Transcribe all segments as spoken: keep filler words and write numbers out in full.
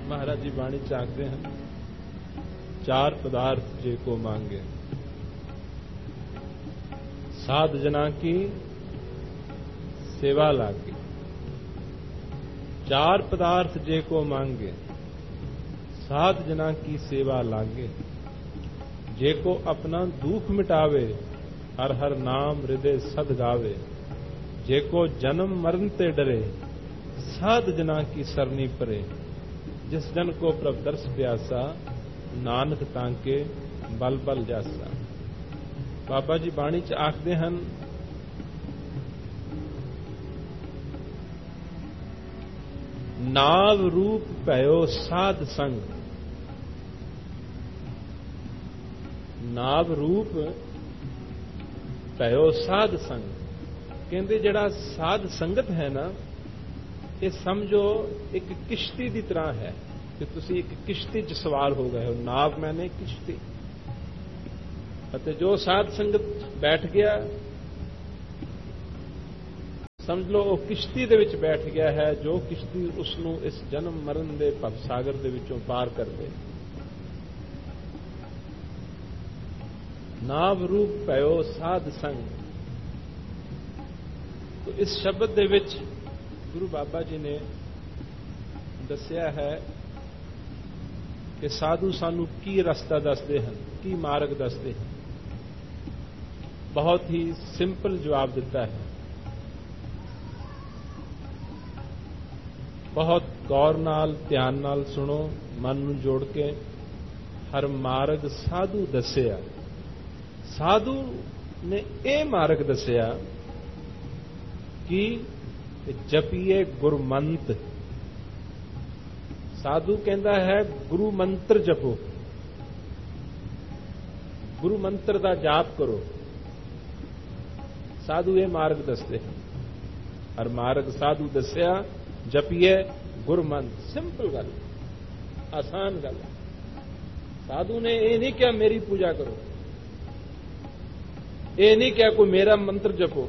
महाराज जी बाणी च आखते हैं, चार पदार्थ जे को मांगे, साध जना की सेवा लागे। चार पदार्थ जे को मांगे, साध जना की सेवा लागे। जे को अपना दुख मिटावे, हर हर नाम हृदय सद गावे। जे को जन्म मरण ते डरे, साध जना की सरनी परे। जिस जन को प्रभ दर्श प्यासा, नानक तांके बल बल जासा। बाबा जी बाणी च आखदे हन, नाव रूप भयो साध संग। नाव रूप भयो साध संग। कहते जड़ा साध संगत है ना, ये समझो एक किश्ती की तरह है कि तुसी एक किश्ती च सवार हो गए हो। नाव मैंने किश्ती, अते जो साध संगत बैठ गया, समझ लो वो किश्ती दे विच बैठ गया है, जो किश्ती उसनू इस जन्म मरण दे भवसागर दे विचों पार कर दे। नाव रूप पयो साध संग। तो इस शब्द दे विच गुरु बाबा जी ने दस्या है कि साधु सानू की रस्ता दसदे हैं, की मार्ग दसदे हैं। बहुत ही सिंपल जवाब दिता है। बहुत गौर नाल ध्यान नाल सुनो, मन नू जोड़ के। हर मार्ग साधु दसिया। साधु ने यह मार्ग दसिया कि जपीए गुरमंत। साधु कहता है गुरु मंत्र जपो, गुरु मंत्र का जाप करो। साधु ये मार्ग दसते हैं। हर मार्ग साधु दसिया, जपीए गुरमंत्र। सिंपल गल, आसान गल। साधु ने ये नहीं क्या मेरी पूजा करो, ये नहीं क्या कोई मेरा मंत्र जपो।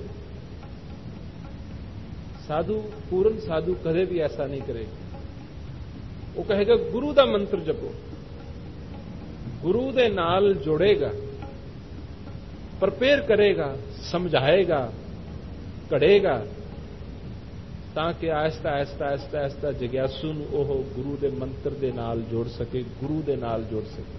साधु, पूर्ण साधु कदे भी ऐसा नहीं करेगा। वो कहेगा गुरु का मंत्र जपो, गुरु दे नाल जोड़ेगा, प्रिपेयर करेगा, समझाएगा, कढ़ेगा, ताकि आहिस्ता आहिस्ता आहिस्ता आहिस्ता जिग्यासू नूं ओह गुरु दे मंत्र दे नाल जोड़ सके, गुरु दे नाल जोड़ सके।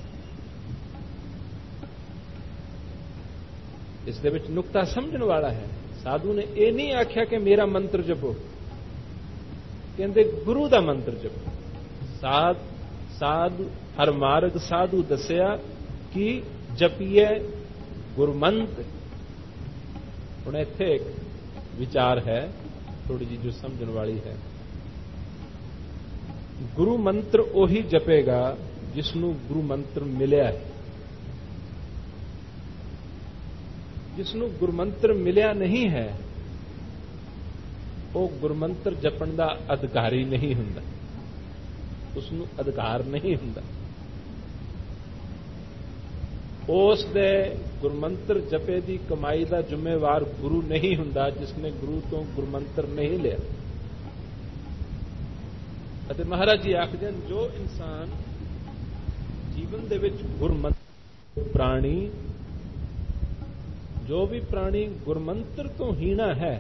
इस दे विच नुक्ता समझण वाला है। साधु ने यह नहीं आख्या कि मेरा मंत्र जपो, कहते गुरु का मंत्र जपो। साध साधु हर मार्ग साधु दसिया कि जपीए गुरमंत्र। हुण इत्थे एक विचार है थोड़ी जी जो समझण वाली है। गुरु मंत्र ओही जपेगा जिसनू गुरु मंत्र मिलिया है। जिसनू गुरमंत्र मिलिया नहीं है, वो गुरमंत्र जपण का अधिकारी नहीं हुंदा, उसनू अधिकार नहीं हुंदा। उस दे गुरमंत्र जपे दी कमाई का जिम्मेवार गुरु नहीं हुंदा, जिसने गुरु तो गुरमंत्र नहीं लिया। अते महाराज जी आखदे जो इंसान जीवन दे विच गुरमंत्र, प्राणी जो भी प्राणी गुरमंत्र तो हीना है,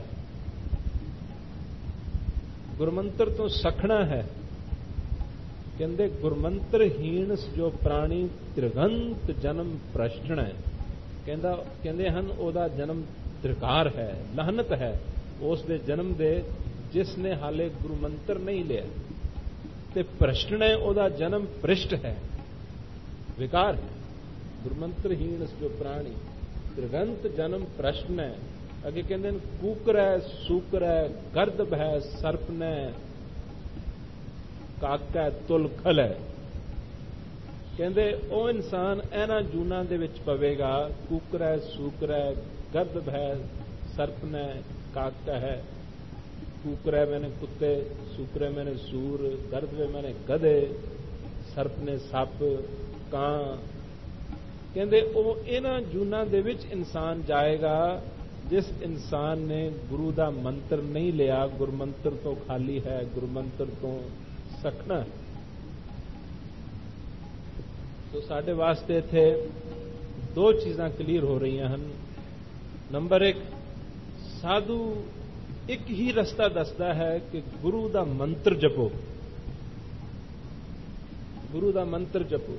गुरमंत्र तो सखना है, कहते गुरमंत्रहीन जो प्राणी त्रिगंत जन्म प्रश्न है। कहता कहते हैं ओदा जन्म त्रिकार है, लहनत है उस दे जन्म दे जिसने हाले गुरमंत्र नहीं लिया। ते प्रश्न है ओदा जन्म पृष्ठ है, विकार है। गुरमंत्रहीन जो प्राणी त्रिगंत जन्म प्रश्न है। अगे कहते कूकर है, सूकर है, गर्दभ है, सर्प ने, काका है, तुलखल है। कहते ओ इंसान इन्हां जूना दे विच पवेगा। कूकर है, सूकर है, गर्दभ है, सर्प ने, काका है। कूकर है मैंने कुत्ते, सूकर है मैंने सूर, गर्दभ है मैंने गधे, सर्प ने सप, कां। कहते ओ इन्हां जूना दे विच इंसान जाएगा जिस इंसान ने गुरु का मंत्र नहीं लिया, गुरमंत्र तो खाली है, गुरमंत्र तो सखना है। तो साढ़े वास्ते इत्थे दो चीज़ां क्लीयर हो रही हैं। नंबर एक, साधु एक ही रस्ता दसदा है कि गुरु दा मंत्र जपो, गुरु दा मंत्र जपो।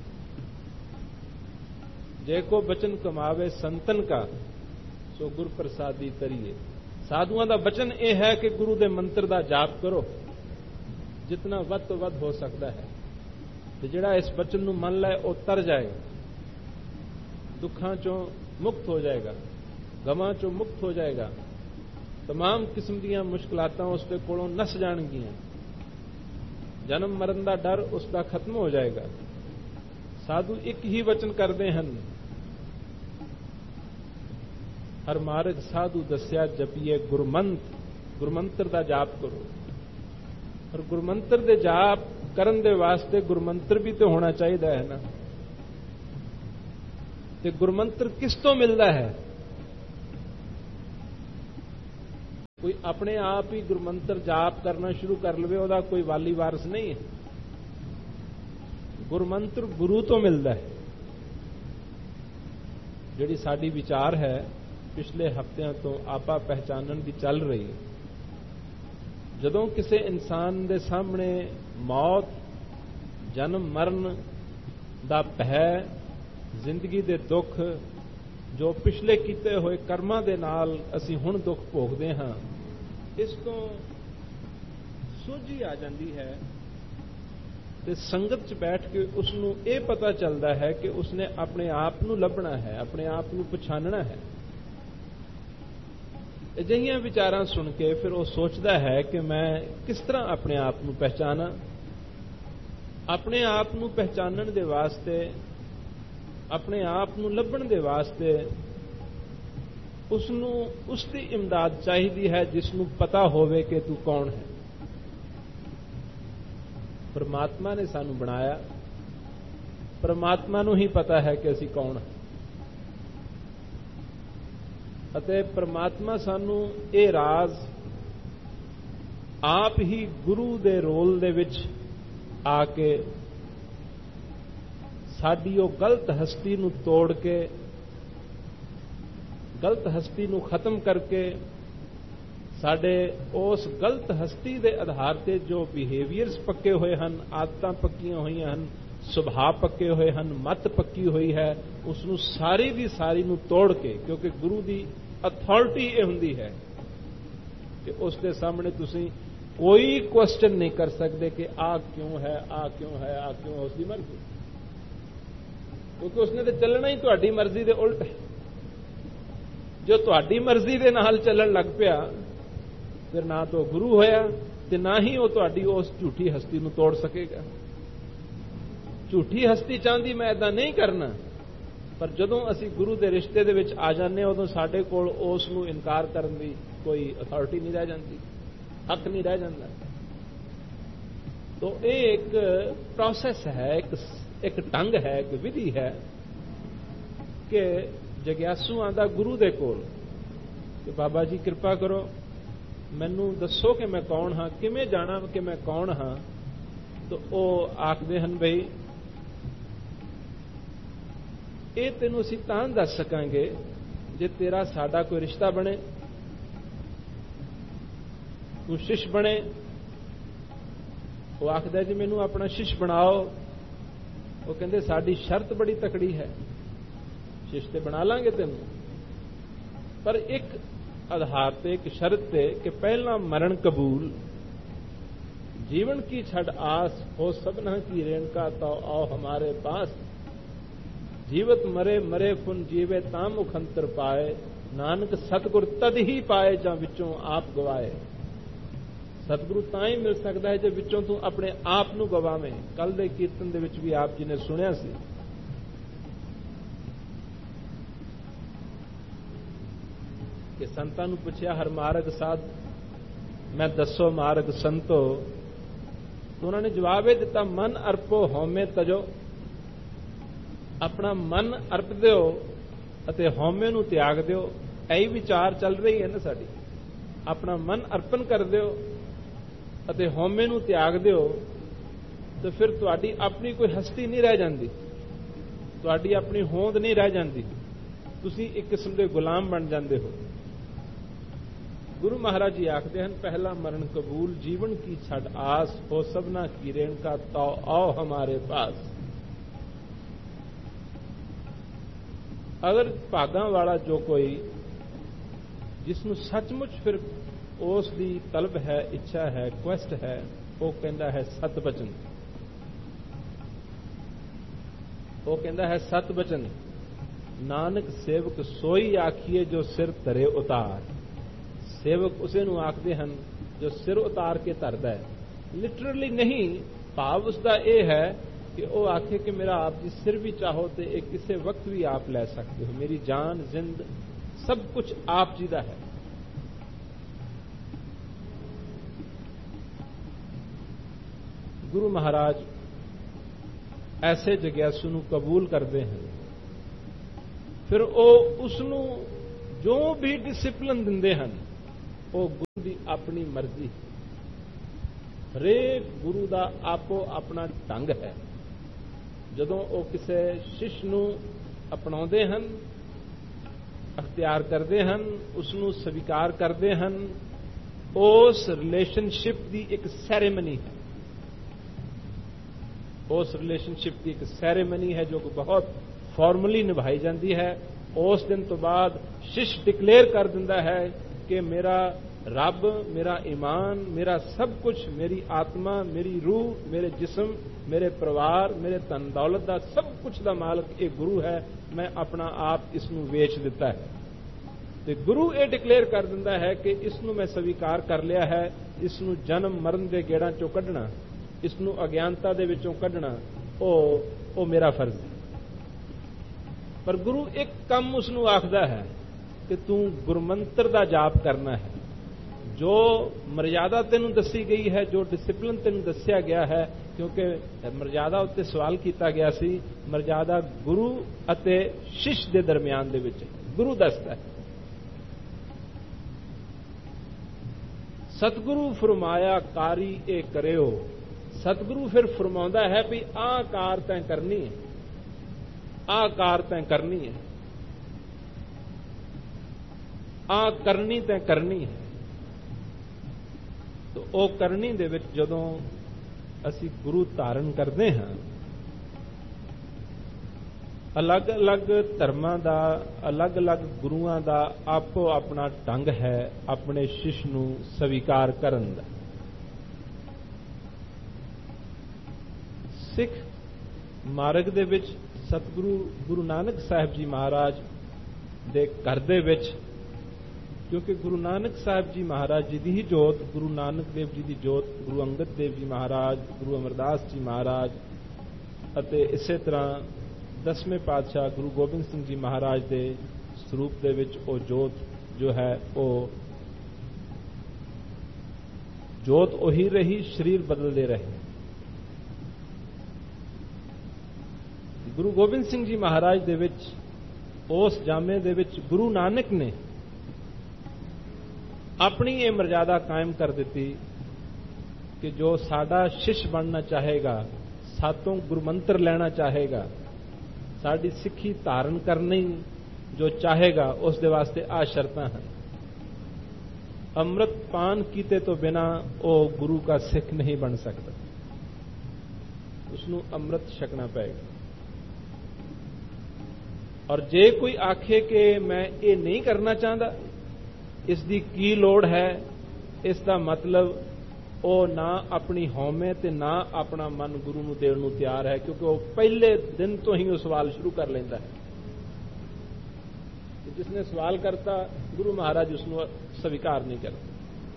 जे को बचन कमावे संतन का, सो गुर प्रसादी तरिए। साधुआं दा बचन यह है कि गुरु दे मंत्र दा जाप करो, जितना वध तो वध हो सकता है। ਤੇ ਜਿਹੜਾ ਇਸ ਬਚਨ ਨੂੰ ਮੰਨ ਲੈ ਉਹ ਤਰ ਜਾਏਗਾ, ਦੁੱਖਾਂ ਚੋਂ ਮੁਕਤ ਹੋ ਜਾਏਗਾ, ਗਮਾਂ ਚੋਂ ਮੁਕਤ ਹੋ ਜਾਏਗਾ, तमाम किस्म ਦੀਆਂ ਮੁਸ਼ਕਲਾਤਾਂ ਉਸ ਦੇ ਕੋਲੋਂ ਨਸ ਜਾਣਗੀਆਂ, ਜਨਮ ਮਰਨ ਦਾ ਡਰ ਉਸ ਦਾ ਖਤਮ ਹੋ ਜਾਏਗਾ। ਸਾਧੂ ਇੱਕ ਹੀ ਵਚਨ ਕਰਦੇ ਹਨ, ਹਰ ਮਾਰਗ ਸਾਧੂ ਦੱਸਿਆ ਜਪੀਏ ਗੁਰਮੰਤ, ਗੁਰਮੰਤਰ ਦਾ ਜਾਪ ਕਰੋ। ਪਰ ਗੁਰਮੰਤਰ ਦੇ ਜਾਪ ਕਰਨ ਦੇ ਵਾਸਤੇ ਗੁਰਮੰਤਰ ਵੀ ਤੇ ਹੋਣਾ ਚਾਹੀਦਾ ਹੈ ਨਾ। ਤੇ ਗੁਰਮੰਤਰ ਕਿਸ ਤੋਂ ਮਿਲਦਾ ਹੈ? ਕੋਈ ਆਪਣੇ ਆਪ ਹੀ ਗੁਰਮੰਤਰ ਜਾਪ ਕਰਨਾ ਸ਼ੁਰੂ ਕਰ ਲਵੇ, ਉਹਦਾ ਕੋਈ ਵਾਲੀ ਵਾਰਸ ਨਹੀਂ ਹੈ। ਗੁਰਮੰਤਰ ਗੁਰੂ ਤੋਂ ਮਿਲਦਾ ਹੈ। ਜਿਹੜੀ ਸਾਡੀ ਵਿਚਾਰ ਹੈ ਪਿਛਲੇ ਹਫ਼ਤਿਆਂ ਤੋਂ ਆਪਾ ਪਹਿਚਾਨਣ ਦੀ ਚੱਲ ਰਹੀ ਹੈ। ਜਦੋਂ ਕਿਸੇ ਇਨਸਾਨ ਦੇ ਸਾਹਮਣੇ ਮੌਤ, ਜਨਮ ਮਰਨ ਦਾ ਭੈ, ਜ਼ਿੰਦਗੀ ਦੇ ਦੁੱਖ, ਜੋ ਪਿਛਲੇ ਕੀਤੇ ਹੋਏ ਕਰਮਾਂ ਦੇ ਨਾਲ ਅਸੀਂ ਹੁਣ ਦੁੱਖ ਭੋਗਦੇ ਹਾਂ, ਇਸ ਤੋਂ ਸੋਝੀ ਆ ਜਾਂਦੀ ਹੈ ਤੇ ਸੰਗਤ 'ਚ ਬੈਠ ਕੇ ਉਸ ਨੂੰ ਇਹ ਪਤਾ ਚੱਲਦਾ ਹੈ ਕਿ ਉਸਨੇ ਆਪਣੇ ਆਪ ਨੂੰ ਲੱਭਣਾ ਹੈ, ਆਪਣੇ ਆਪ ਨੂੰ ਪਛਾਣਨਾ ਹੈ। ਅਜਿਹੀਆਂ ਵਿਚਾਰਾਂ ਸੁਣ ਕੇ ਫਿਰ ਉਹ ਸੋਚਦਾ ਹੈ ਕਿ ਮੈਂ ਕਿਸ ਤਰ੍ਹਾਂ ਆਪਣੇ ਆਪ ਨੂੰ ਪਹਿਚਾਨਾਂ। ਆਪਣੇ ਆਪ ਨੂੰ ਪਹਿਚਾਨਣ ਦੇ ਵਾਸਤੇ, ਆਪਣੇ ਆਪ ਨੂੰ ਲੱਭਣ ਦੇ ਵਾਸਤੇ ਉਸ ਨੂੰ ਉਸ ਦੀ ਇਮਦਾਦ ਚਾਹੀਦੀ ਹੈ ਜਿਸ ਨੂੰ ਪਤਾ ਹੋਵੇ ਕਿ ਤੂੰ ਕੌਣ ਹੈ। ਪਰਮਾਤਮਾ ਨੇ ਸਾਨੂੰ ਬਣਾਇਆ, ਪਰਮਾਤਮਾ ਨੂੰ ਹੀ ਪਤਾ ਹੈ ਕਿ ਅਸੀਂ ਕੌਣ ਹਾਂ। ਅਤੇ ਪਰਮਾਤਮਾ ਸਾਨੂੰ ਇਹ ਰਾਜ਼ ਆਪ ਹੀ ਗੁਰੂ ਦੇ ਰੋਲ ਦੇ ਵਿੱਚ ਆ ਕੇ ਸਾਡੀ ਉਹ ਗਲਤ ਹਸਤੀ ਨੂੰ ਤੋੜ ਕੇ, ਗਲਤ ਹਸਤੀ ਨੂੰ ਖਤਮ ਕਰਕੇ, ਸਾਡੇ ਉਸ ਗਲਤ ਹਸਤੀ ਦੇ ਆਧਾਰ ਤੇ ਜੋ ਬਿਹੇਵੀਅਰਸ ਪੱਕੇ ਹੋਏ ਹਨ, ਆਦਤਾਂ ਪੱਕੀਆਂ ਹੋਈਆਂ ਹਨ, ਸੁਭਾਅ ਪੱਕੇ ਹੋਏ ਹਨ, ਮੱਤ ਪੱਕੀ ਹੋਈ ਹੈ, ਉਸ ਨੂੰ ਸਾਰੀ ਦੀ ਸਾਰੀ ਨੂੰ ਤੋੜ ਕੇ, ਕਿਉਂਕਿ ਗੁਰੂ ਦੀ ਅਥਾਰਟੀ ਇਹ ਹੁੰਦੀ ਹੈ ਕਿ ਉਸ ਦੇ ਸਾਹਮਣੇ ਤੁਸੀਂ ਕੋਈ ਕੁਐਸਚਨ ਨਹੀਂ ਕਰ ਸਕਦੇ ਕਿ ਆਹ ਕਿਉਂ ਹੈ, ਆਹ ਕਿਉਂ ਹੈ, ਆਹ ਕਿਉਂ, ਉਸ ਦੀ ਮਰਜ਼ੀ, ਕਿਉਂਕਿ ਉਸਨੇ ਤਾਂ ਚੱਲਣਾ ਹੀ ਤੁਹਾਡੀ ਮਰਜ਼ੀ ਦੇ ਉਲਟ ਹੈ। ਜੋ ਤੁਹਾਡੀ ਮਰਜ਼ੀ ਦੇ ਨਾਲ ਚੱਲਣ ਲੱਗ ਪਿਆ ਫਿਰ ਨਾ ਤਾਂ ਗੁਰੂ ਹੋਇਆ ਤੇ ਨਾ ਹੀ ਉਹ ਤੁਹਾਡੀ ਉਸ ਝੂਠੀ ਹਸਤੀ ਨੂੰ ਤੋੜ ਸਕੇਗਾ। ਝੂਠੀ ਹਸਤੀ ਚਾਹੁੰਦੀ ਮੈਂ ਏਦਾਂ ਨਹੀਂ ਕਰਨਾ, ਪਰ ਜਦੋਂ ਅਸੀਂ ਗੁਰੂ ਦੇ ਰਿਸ਼ਤੇ ਦੇ ਵਿੱਚ ਆ ਜਾਂਦੇ ਹਾਂ ਉਦੋਂ ਸਾਡੇ ਕੋਲ ਉਸ ਨੂੰ ਇਨਕਾਰ ਕਰਨ ਦੀ ਕੋਈ ਅਥਾਰਟੀ ਨਹੀਂ ਰਹਿ ਜਾਂਦੀ, ਹੱਕ ਨਹੀਂ ਰਹਿ ਜਾਂਦਾ। ਤਾਂ ਇਹ ਇੱਕ ਪ੍ਰੋਸੈਸ ਹੈ, ਇੱਕ ਇੱਕ ਢੰਗ ਹੈ, ਇੱਕ ਵਿਧੀ ਹੈ ਕਿ ਜਗਿਆਸੂ ਆਂਦਾ ਗੁਰੂ ਦੇ ਕੋਲ ਕਿ ਬਾਬਾ ਜੀ ਕਿਰਪਾ ਕਰੋ, ਮੈਨੂੰ ਦੱਸੋ ਕਿ ਮੈਂ ਕੌਣ ਹਾਂ, ਕਿਵੇਂ ਜਾਣਾ ਕਿ ਮੈਂ ਕੌਣ ਹਾਂ। ਤਾਂ ਉਹ ਆਖਦੇ ਹਨ ਬਈ ਇਹ ਤੈਨੂੰ ਅਸੀਂ ਤਾਂ ਦੱਸ ਸਕਾਂਗੇ ਜੇ ਤੇਰਾ ਸਾਡਾ ਕੋਈ ਰਿਸ਼ਤਾ ਬਣੇ, ਤੂੰ ਸ਼ਿਸ਼ ਬਣੇ। ਉਹ ਆਖਦਾ ਜੀ ਮੈਨੂੰ ਆਪਣਾ ਸ਼ਿਸ਼ ਬਣਾਓ। ਉਹ ਕਹਿੰਦੇ ਸਾਡੀ ਸ਼ਰਤ ਬੜੀ ਤਕੜੀ ਹੈ, ਸ਼ਿਸ਼ ਤੇ ਬਣਾ ਲਾਂਗੇ ਤੈਨੂੰ, ਪਰ ਇੱਕ ਆਧਾਰ ਤੇ, ਇੱਕ ਸ਼ਰਤ ਤੇ ਕਿ ਪਹਿਲਾਂ ਮਰਨ ਕਬੂਲ, जीवन की छड़ आस हो सबना की रेणका तो आओ हमारे पास, जीवत मरे मरे फुन जीवे ताम मुखंतर पाए, नानक सतगुर तद ही पाए ਜਾਂ ਵਿੱਚੋਂ ਆਪ ਗਵਾਏ। ਸਤਿਗੁਰੂ ਤਾਂ ਹੀ ਮਿਲ ਸਕਦਾ ਹੈ ਜੇ ਵਿੱਚੋਂ ਤੂੰ ਆਪਣੇ ਆਪ ਨੂੰ ਗਵਾਵੇਂ। ਕੱਲ ਦੇ ਕੀਰਤਨ ਦੇ ਵਿੱਚ ਵੀ ਆਪ ਜੀ ਨੇ ਸੁਣਿਆ ਸੀ ਕਿ ਸੰਤਾਂ ਨੂੰ ਪੁੱਛਿਆ ਹਰ ਮਾਰਗ ਸਾਧ ਮੈਂ ਦੱਸੋ ਮਾਰਗ ਸੰਤੋ, ਤਾਂ ਉਹਨਾਂ ਨੇ ਜਵਾਬ ਇਹ ਦਿੱਤਾ ਮਨ ਅਰਪੋ ਹਉਮੈ ਤਜੋ। ਆਪਣਾ ਮਨ ਅਰਪ ਦਿਓ ਅਤੇ ਹਉਮੈ ਨੂੰ ਤਿਆਗ ਦਿਓ। ਇਹੀ ਵਿਚਾਰ ਚੱਲ ਰਹੀ ਹੈ ਨਾ ਸਾਡੀ, ਆਪਣਾ ਮਨ ਅਰਪਣ ਕਰ ਦਿਓ ਅਤੇ ਹਉਮੈ ਨੂੰ ਤਿਆਗ ਦਿਓ, ਤਾਂ ਫਿਰ ਤੁਹਾਡੀ ਆਪਣੀ ਕੋਈ ਹਸਤੀ ਨਹੀਂ ਰਹਿ ਜਾਂਦੀ। ਤੁਹਾਡੀ ਆਪਣੀ ਹੋਂਦ ਨਹੀਂ ਰਹਿ ਜਾਂਦੀ, ਤੁਸੀਂ ਇੱਕ ਕਿਸਮ ਦੇ ਗੁਲਾਮ ਬਣ ਜਾਂਦੇ ਹੋ। ਗੁਰੂ ਮਹਾਰਾਜ ਜੀ ਆਖਦੇ ਹਨ, ਪਹਿਲਾ ਮਰਨ ਕਬੂਲ ਜੀਵਨ ਕੀ ਛੱਡ ਆਸ, ਹੋ ਸਭਨਾ ਕੀ ਰੇਣਕਾ ਤਉ ਆਓ ਹਮਾਰੇ ਪਾਸ। ਅਗਰ ਭਾਗਾਂ ਵਾਲਾ ਜੋ ਕੋਈ, ਜਿਸ ਨੂੰ ਸੱਚਮੁੱਚ ਫਿਰ ਉਸ ਦੀ ਤਲਬ ਹੈ, ਇੱਛਾ ਹੈ, ਕੁਐਸਟ ਹੈ, ਉਹ ਕਹਿੰਦਾ ਹੈ ਸਤ ਬਚਨ। ਉਹ ਕਹਿੰਦਾ ਹੈ ਸਤ ਬਚਨ, ਨਾਨਕ ਸੇਵਕ ਸੋਈ ਆਖੀਏ ਜੋ ਸਿਰ ਧਰੇ ਉਤਾਰ। ਸੇਵਕ ਉਸੇ ਨੂੰ ਆਖਦੇ ਹਨ ਜੋ ਸਿਰ ਉਤਾਰ ਕੇ ਧਰਦਾ ਹੈ। ਲਿਟਰਲੀ ਨਹੀਂ, ਭਾਵ ਉਸਦਾ ਇਹ ਹੈ ਕਿ ਉਹ ਆਖੇ ਕਿ ਮੇਰਾ ਆਪ ਜੀ ਸਿਰ ਵੀ ਚਾਹੋ ਤੇ ਇਹ ਕਿਸੇ ਵਕਤ ਵੀ ਆਪ ਲੈ ਸਕਦੇ ਹੋ, ਮੇਰੀ ਜਾਨ ਜ਼ਿੰਦ ਸਭ ਕੁਝ ਆਪ ਜੀ ਦਾ ਹੈ। ਗੁਰੂ ਮਹਾਰਾਜ ਐਸੇ ਜਗਿਆਸੂ ਨੂੰ ਕਬੂਲ ਕਰਦੇ ਹਨ, ਫਿਰ ਉਹ ਉਸ ਨੂੰ ਜੋ ਵੀ ਡਿਸਿਪਲਿਨ ਦਿੰਦੇ ਹਨ ਉਹ ਗੁਰੂ ਦੀ ਆਪਣੀ ਮਰਜ਼ੀ। ਹਰੇਕ ਗੁਰੂ ਦਾ ਆਪੋ ਆਪਣਾ ਢੰਗ ਹੈ। ਜਦੋਂ ਉਹ ਕਿਸੇ ਸ਼ਿਸ਼ ਨੂੰ ਅਪਣਾਉਂਦੇ ਹਨ, ਅਖਤਿਆਰ ਕਰਦੇ ਹਨ, ਉਸ ਨੂੰ ਸਵੀਕਾਰ ਕਰਦੇ ਹਨ, ਉਸ ਰਿਲੇਸ਼ਨਸ਼ਿਪ ਦੀ ਇੱਕ ਸੈਰੇਮਨੀ ਹੈ। ਉਸ ਰਿਲੇਸ਼ਨਸ਼ਿਪ ਦੀ ਇੱਕ ਸੈਰੇਮਨੀ ਹੈ ਜੋ ਕਿ ਬਹੁਤ ਫਾਰਮਲੀ ਨਿਭਾਈ ਜਾਂਦੀ ਹੈ। ਉਸ ਦਿਨ ਤੋਂ ਬਾਅਦ ਸ਼ਿਸ਼ ਡਿਕਲੇਅਰ ਕਰ ਦਿੰਦਾ ਹੈ ਕਿ ਮੇਰਾ ਰੱਬ, ਮੇਰਾ ਈਮਾਨ, ਮੇਰਾ ਸਭ ਕੁਝ, ਮੇਰੀ ਆਤਮਾ, ਮੇਰੀ ਰੂਹ, ਮੇਰੇ ਜਿਸਮ, ਮੇਰੇ ਪਰਿਵਾਰ, ਮੇਰੇ ਧਨ ਦੌਲਤ ਦਾ ਸਭ ਕੁਝ ਦਾ ਮਾਲਕ ਇਹ ਗੁਰੂ ਹੈ। ਮੈਂ ਆਪਣਾ ਆਪ ਇਸ ਨੂੰ ਵੇਚ ਦਿੱਤਾ ਹੈ। ਤੇ ਗੁਰੂ ਇਹ ਡਿਕਲੇਅਰ ਕਰ ਦਿੰਦਾ ਹੈ ਕਿ ਇਸ ਨੂੰ ਮੈਂ ਸਵੀਕਾਰ ਕਰ ਲਿਆ ਹੈ। ਇਸ ਨੂੰ ਜਨਮ ਮਰਨ ਦੇ ਗੇੜਾਂ ਚੋਂ ਕੱਢਣਾ, ਇਸ ਨੂੰ ਅਗਿਆਨਤਾ ਦੇ ਵਿੱਚੋਂ ਕੱਢਣਾ, ਉਹ ਉਹ ਮੇਰਾ ਫਰਜ਼ ਹੈ। ਪਰ ਗੁਰੂ ਇੱਕ ਕੰਮ ਉਸ ਨੂੰ ਆਖਦਾ ਹੈ ਕਿ ਤੂੰ ਗੁਰਮੰਤਰ ਦਾ ਜਾਪ ਕਰਨਾ ਹੈ। ਜੋ ਮਰਜ਼ਾਦਾ ਤੈਨੂੰ ਦੱਸੀ ਗਈ ਹੈ, ਜੋ ਡਿਸਿਪਲਿਨ ਤੈਨੂੰ ਦੱਸਿਆ ਗਿਆ ਹੈ, ਕਿਉਂਕਿ ਮਰਜ਼ਾਦਾ ਉੱਤੇ ਸਵਾਲ ਕੀਤਾ ਗਿਆ ਸੀ, ਮਰਜ਼ਾਦਾ ਗੁਰੂ ਅਤੇ ਸ਼ਿਸ਼ ਦੇ ਦਰਮਿਆਨ ਦੇ ਵਿੱਚ ਗੁਰੂ ਦੱਸਦਾ ਹੈ। ਸਤਿਗੁਰੂ ਫਰਮਾਇਆ ਕਾਰੀ ਇਹ ਕਰਿਓ। ਸਤਿਗੁਰੂ ਫਿਰ ਫਰਮਾਉਂਦਾ ਹੈ ਵੀ ਆਹ ਕਾਰ ਤੈਂ ਕਰਨੀ ਹੈ, ਆਹ ਕਾਰ ਤੈਂ ਕਰਨੀ ਹੈ, ਆਹ ਕਰਨੀ ਤੈਂ ਕਰਨੀ ਹੈ। ਤੋ ਉਹ ਕਰਨੀ ਦੇ ਵਿੱਚ ਜਦੋਂ ਅਸੀਂ ਗੁਰੂ ਧਾਰਨ ਕਰਦੇ ਹਾਂ, ਅਲੱਗ-ਅਲੱਗ ਧਰਮਾਂ ਦਾ, ਅਲੱਗ-ਅਲੱਗ ਗੁਰੂਆਂ ਦਾ ਆਪੋ ਆਪਣਾ ਢੰਗ ਹੈ ਆਪਣੇ ਸ਼ਿਸ਼ ਨੂੰ ਸਵੀਕਾਰ ਕਰਨ ਦਾ। ਸਿੱਖ ਮਾਰਗ ਦੇ ਵਿੱਚ ਸਤਿਗੁਰੂ ਗੁਰੂ ਨਾਨਕ ਸਾਹਿਬ ਜੀ ਮਹਾਰਾਜ ਦੇ ਘਰ ਦੇ ਵਿੱਚ, ਕਿਉਂਕਿ ਗੁਰੂ ਨਾਨਕ ਸਾਹਿਬ ਜੀ ਮਹਾਰਾਜ ਜੀ ਦੀ ਹੀ ਜੋਤ, ਗੁਰੂ ਨਾਨਕ ਦੇਵ ਜੀ ਦੀ ਜੋਤ, ਗੁਰੂ ਅੰਗਦ ਦੇਵ ਜੀ ਮਹਾਰਾਜ, ਗੁਰੂ ਅਮਰਦਾਸ ਜੀ ਮਹਾਰਾਜ ਅਤੇ ਇਸੇ ਤਰ੍ਹਾਂ ਦਸਵੇਂ ਪਾਤਸ਼ਾਹ ਗੁਰੂ ਗੋਬਿੰਦ ਸਿੰਘ ਜੀ ਮਹਾਰਾਜ ਦੇ ਸਰੂਪ ਦੇ ਵਿੱਚ ਉਹ ਜੋਤ ਜੋ ਹੈ, ਉਹ ਜੋਤ ਉਹੀ ਰਹੀ, ਸਰੀਰ ਬਦਲਦੇ ਰਹੇ। ਗੁਰੂ ਗੋਬਿੰਦ ਸਿੰਘ ਜੀ ਮਹਾਰਾਜ ਦੇ ਵਿੱਚ, ਉਸ ਜਾਮੇ ਦੇ ਵਿੱਚ ਗੁਰੂ ਨਾਨਕ ਨੇ ਆਪਣੀ ਇਹ ਮਰਜ਼ਾਦਾ ਕਾਇਮ ਕਰ ਦਿੱਤੀ ਕਿ ਜੋ ਸਾਡਾ ਸ਼ਿਸ਼ ਬਣਨਾ ਚਾਹੇਗਾ, ਸਾਤੋਂ ਗੁਰਮੰਤਰ ਲੈਣਾ ਚਾਹੇਗਾ, ਸਾਡੀ ਸਿੱਖੀ ਧਾਰਨ ਕਰਨੀ ਜੋ ਚਾਹੇਗਾ, ਉਸ ਦੇ ਵਾਸਤੇ ਆ ਸ਼ਰਤਾਂ ਹਨ। ਅੰਮ੍ਰਿਤ ਪਾਨ ਕੀਤੇ ਤੋਂ ਬਿਨਾ ਉਹ ਗੁਰੂ ਦਾ ਸਿੱਖ ਨਹੀਂ ਬਣ ਸਕਦਾ, ਉਸ ਨੂੰ ਅੰਮ੍ਰਿਤ ਛਕਣਾ ਪਏਗਾ। ਔਰ ਜੇ ਕੋਈ ਆਖੇ ਕਿ ਮੈਂ ਇਹ ਨਹੀਂ ਕਰਨਾ ਚਾਹੁੰਦਾ, ਇਸ ਦੀ ਕੀ ਲੋੜ ਹੈ, ਇਸ ਦਾ ਮਤਲਬ ਉਹ ਨਾ ਆਪਣੀ ਹਉਮੈ ਤੇ ਨਾ ਆਪਣਾ ਮਨ ਗੁਰੂ ਨੂੰ ਦੇਣ ਨੂੰ ਤਿਆਰ ਹੈ, ਕਿਉਂਕਿ ਉਹ ਪਹਿਲੇ ਦਿਨ ਤੋਂ ਹੀ ਉਹ ਸਵਾਲ ਸ਼ੁਰੂ ਕਰ ਲੈਂਦਾ ਹੈ। ਜਿਸ ਨੇ ਸਵਾਲ ਕਰਤਾ, ਗੁਰੂ ਮਹਾਰਾਜ ਉਸ ਨੂੰ ਸਵੀਕਾਰ ਨਹੀਂ ਕਰਦੇ,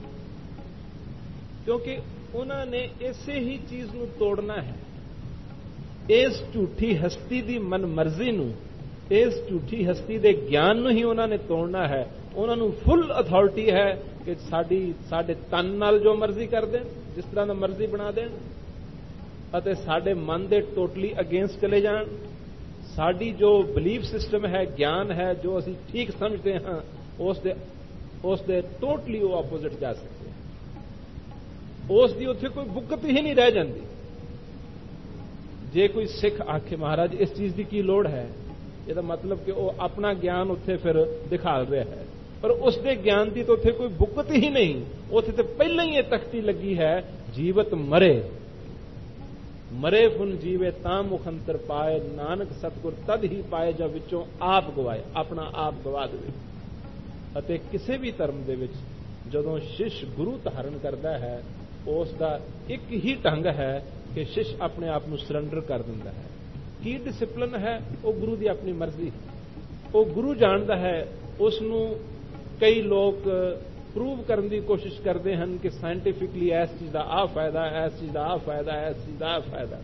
ਕਿਉਂਕਿ ਉਹਨਾਂ ਨੇ ਇਸੇ ਹੀ ਚੀਜ਼ ਨੂੰ ਤੋੜਨਾ ਹੈ। ਇਸ ਝੂਠੀ ਹਸਤੀ ਦੀ ਮਨਮਰਜ਼ੀ ਨੂੰ, ਇਸ ਝੂਠੀ ਹਸਤੀ ਦੇ ਗਿਆਨ ਨੂੰ ਹੀ ਉਹਨਾਂ ਨੇ ਤੋੜਨਾ ਹੈ। ਉਹਨਾਂ ਨੂੰ ਫੁੱਲ ਅਥਾਰਟੀ ਹੈ ਕਿ ਸਾਡੀ ਸਾਡੇ ਤਨ ਨਾਲ ਜੋ ਮਰਜ਼ੀ ਕਰ ਦੇਣ, ਜਿਸ ਤਰ੍ਹਾਂ ਦਾ ਮਰਜ਼ੀ ਬਣਾ ਦੇਣ, ਅਤੇ ਸਾਡੇ ਮਨ ਦੇ ਟੋਟਲੀ ਅਗੇਂਸਟ ਚਲੇ ਜਾਣ। ਸਾਡੀ ਜੋ ਬਲੀਫ ਸਿਸਟਮ ਹੈ, ਗਿਆਨ ਹੈ, ਜੋ ਅਸੀਂ ਠੀਕ ਸਮਝਦੇ ਹਾਂ, ਉਸ ਦੇ ਉਸ ਦੇ ਟੋਟਲੀ ਉਹ ਆਪੋਜ਼ਿਟ ਜਾ ਸਕਦੇ ਹਨ। ਉਸ ਦੀ ਉੱਥੇ ਕੋਈ ਬੁੱਕਤ ਹੀ ਨਹੀਂ ਰਹਿ ਜਾਂਦੀ। ਜੇ ਕੋਈ ਸਿੱਖ ਆਖੇ ਮਹਾਰਾਜ ਇਸ ਚੀਜ਼ ਦੀ ਕੀ ਲੋੜ ਹੈ, ਇਹਦਾ ਮਤਲਬ ਕਿ ਉਹ ਆਪਣਾ ਗਿਆਨ ਉੱਥੇ ਫਿਰ ਦਿਖਾਲ ਰਿਹਾ ਹੈ, ਪਰ ਉਸਦੇ ਗਿਆਨ ਦੀ ਤਾਂ ਉੱਥੇ ਕੋਈ ਬੁੱਕਤ ਹੀ ਨਹੀਂ। ਉੱਥੇ ਤੇ ਪਹਿਲਾਂ ਹੀ ਇਹ ਤਖਤੀ ਲੱਗੀ ਹੈ, ਜੀਵਤ ਮਰੇ ਮਰੇ ਫੁਨ ਜੀਵੇ ਤਾਂ ਮੁਖੰਤਰ ਪਾਏ, ਨਾਨਕ ਸਤਿਗੁਰ ਤਦ ਹੀ ਪਾਏ ਜਾਂ ਵਿੱਚੋਂ ਆਪ ਗਵਾਏ, ਆਪਣਾ ਆਪ ਗਵਾ ਦੇਵੇ। ਅਤੇ ਕਿਸੇ ਵੀ ਧਰਮ ਦੇ ਵਿੱਚ ਜਦੋਂ ਸ਼ਿਸ਼ ਗੁਰੂ ਧਾਰਨ ਕਰਦਾ ਹੈ, ਉਸ ਦਾ ਇੱਕ ਹੀ ਢੰਗ ਹੈ ਕਿ ਸ਼ਿਸ਼ ਆਪਣੇ ਆਪ ਨੂੰ ਸਰੈਂਡਰ ਕਰ ਦਿੰਦਾ ਹੈ। ਕੀ ਡਿਸਿਪਲਿਨ ਹੈ, ਉਹ ਗੁਰੂ ਦੀ ਆਪਣੀ ਮਰਜ਼ੀ, ਉਹ ਗੁਰੂ ਜਾਣਦਾ ਹੈ। ਉਸ ਨੂੰ ਕਈ ਲੋਕ ਪ੍ਰੂਵ ਕਰਨ ਦੀ ਕੋਸ਼ਿਸ਼ ਕਰਦੇ ਹਨ ਕਿ ਸਾਇੰਟੀਫਿਕਲੀ ਇਸ ਚੀਜ਼ ਦਾ ਆਹ ਫਾਇਦਾ, ਇਸ ਚੀਜ਼ ਦਾ ਆਹ ਫਾਇਦਾ, ਇਸ ਚੀਜ਼ ਦਾ ਆਹ ਫਾਇਦਾ।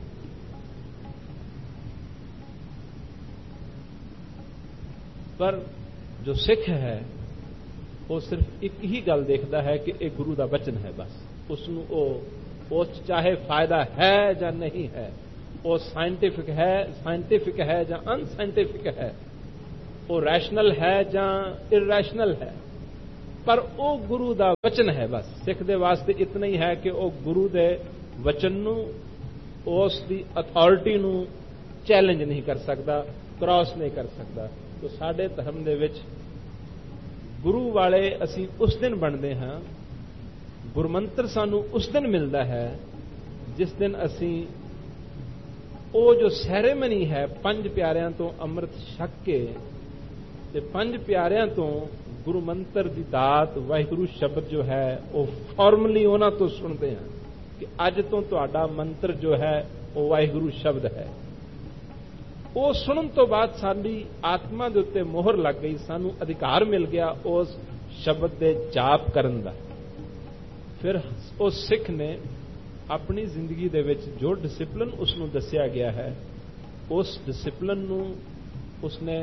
ਪਰ ਜੋ ਸਿੱਖ ਹੈ ਉਹ ਸਿਰਫ ਇੱਕ ਹੀ ਗੱਲ ਦੇਖਦਾ ਹੈ ਕਿ ਇਹ ਗੁਰੂ ਦਾ ਬਚਨ ਹੈ, ਬਸ। ਉਸ ਨੂੰ ਉਹ ਉਸ ਚਾਹੇ ਫਾਇਦਾ ਹੈ ਜਾਂ ਨਹੀਂ ਹੈ, ਉਹ ਸਾਇੰਟੀਫਿਕ ਹੈ ਸਾਇੰਟੀਫਿਕ ਹੈ ਜਾਂ ਅਨਸਾਇੰਟੀਫਿਕ ਹੈ, ਉਹ ਰੈਸ਼ਨਲ ਹੈ ਜਾਂ ਇਰੈਸ਼ਨਲ ਹੈ, ਪਰ ਉਹ ਗੁਰੂ ਦਾ ਵਚਨ ਹੈ, ਬਸ। ਸਿੱਖ ਦੇ ਵਾਸਤੇ ਇਤਨਾ ਹੀ ਹੈ ਕਿ ਉਹ ਗੁਰੂ ਦੇ ਵਚਨ ਨੂੰ, ਉਸ ਦੀ ਅਥਾਰਟੀ ਨੂੰ ਚੈਲੰਜ ਨਹੀਂ ਕਰ ਸਕਦਾ, ਕ੍ਰਾਸ ਨਹੀਂ ਕਰ ਸਕਦਾ। ਤਾਂ ਸਾਡੇ ਧਰਮ ਦੇ ਵਿੱਚ ਗੁਰੂ ਵਾਲੇ ਅਸੀਂ ਉਸ ਦਿਨ ਬਣਦੇ ਹਾਂ, ਗੁਰਮੰਤਰ ਸਾਨੂੰ ਉਸ ਦਿਨ ਮਿਲਦਾ ਹੈ ਜਿਸ ਦਿਨ ਅਸੀਂ ਉਹ ਜੋ ਸੈਰੇਮਨੀ ਹੈ ਪੰਜ ਪਿਆਰਿਆਂ ਤੋਂ ਅੰਮ੍ਰਿਤ ਛਕ ਕੇ ਤੇ ਪੰਜ ਪਿਆਰਿਆਂ ਤੋਂ ਗੁਰੂ ਮੰਤਰ ਦੀ ਦਾਤ ਵਾਹਿਗੁਰੂ ਸ਼ਬਦ ਜੋ ਹੈ ਉਹ ਫਾਰਮਲੀ ਉਹਨਾਂ ਤੋਂ ਸੁਣਦੇ ਹਾਂ ਕਿ ਅੱਜ ਤੋਂ ਤੁਹਾਡਾ ਮੰਤਰ ਜੋ ਹੈ ਉਹ ਵਾਹਿਗੁਰੂ ਸ਼ਬਦ ਹੈ। ਉਹ ਸੁਣਨ ਤੋਂ ਬਾਅਦ ਸਾਡੀ ਆਤਮਾ ਦੇ ਉੱਤੇ ਮੋਹਰ ਲੱਗ ਗਈ, ਸਾਨੂੰ ਅਧਿਕਾਰ ਮਿਲ ਗਿਆ ਉਸ ਸ਼ਬਦ ਦੇ ਜਾਪ ਕਰਨ ਦਾ। ਫਿਰ ਉਸ ਸਿੱਖ ਨੇ ਆਪਣੀ ਜ਼ਿੰਦਗੀ ਦੇ ਵਿੱਚ ਜੋ ਡਿਸਿਪਲਿਨ ਉਸ ਨੂੰ ਦੱਸਿਆ ਗਿਆ ਹੈ, ਉਸ ਡਿਸਿਪਲਿਨ ਨੂੰ ਉਸਨੇ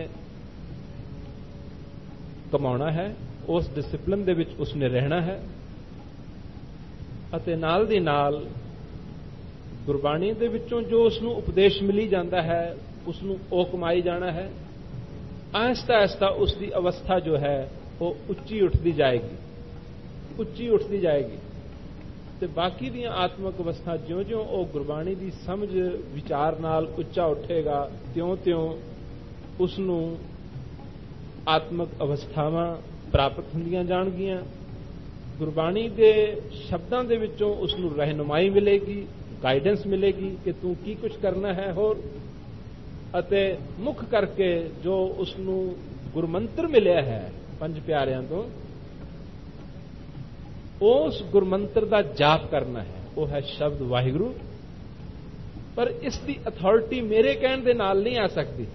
ਕਮਾਉਣਾ ਹੈ, ਉਸ ਡਿਸਿਪਲਿਨ ਦੇ ਵਿੱਚ ਉਸਨੇ ਰਹਿਣਾ ਹੈ ਅਤੇ ਨਾਲ ਦੀ ਨਾਲ ਗੁਰਬਾਣੀ ਦੇ ਵਿੱਚੋਂ ਜੋ ਉਸ ਨੂੰ ਉਪਦੇਸ਼ ਮਿਲੀ ਜਾਂਦਾ ਹੈ ਉਸ ਨੂੰ ਉਹ ਕਮਾਈ ਜਾਣਾ ਹੈ। ਆਹਿਸਤਾ ਆਹਿਸਤਾ ਉਸ ਦੀ ਅਵਸਥਾ ਜੋ ਹੈ ਉਹ ਉੱਚੀ ਉੱਠਦੀ ਜਾਏਗੀ, ਉੱਚੀ ਉੱਠਦੀ ਜਾਏਗੀ ਤੇ ਬਾਕੀ ਦੀਆਂ ਆਤਮਿਕ ਅਵਸਥਾ ਜਿਉਂ-ਜਿਉਂ ਉਹ ਗੁਰਬਾਣੀ ਦੀ ਸਮਝ ਵਿਚਾਰ ਨਾਲ ਉੱਚਾ ਉੱਠੇਗਾ, ਤਿਉਂ-ਤਿਉਂ ਉਸ ਨੂੰ ਆਤਮਿਕ ਅਵਸਥਾਵਾਂ ਪ੍ਰਾਪਤ ਹੁੰਦੀਆਂ ਜਾਣਗੀਆਂ। ਗੁਰਬਾਣੀ ਦੇ ਸ਼ਬਦਾਂ ਦੇ ਵਿੱਚੋਂ ਉਸ ਨੂੰ ਰਹਿਨੁਮਾਈ ਮਿਲੇਗੀ, ਗਾਈਡੈਂਸ ਮਿਲੇਗੀ ਕਿ ਤੂੰ ਕੀ ਕੁਝ ਕਰਨਾ ਹੈ ਹੋਰ। ਅਤੇ ਮੁੱਖ ਕਰਕੇ ਜੋ ਉਸ ਨੂੰ ਗੁਰਮੰਤਰ ਮਿਲਿਆ ਹੈ ਪੰਜ ਪਿਆਰਿਆਂ ਤੋਂ, ਉਸ ਗੁਰਮੰਤਰ ਦਾ ਜਾਪ ਕਰਨਾ ਹੈ, ਉਹ ਹੈ ਸ਼ਬਦ ਵਾਹਿਗੁਰੂ। ਪਰ ਇਸ ਦੀ ਅਥਾਰਟੀ ਮੇਰੇ ਕਹਿਣ ਦੇ ਨਾਲ ਨਹੀਂ ਆ ਸਕਦੀ।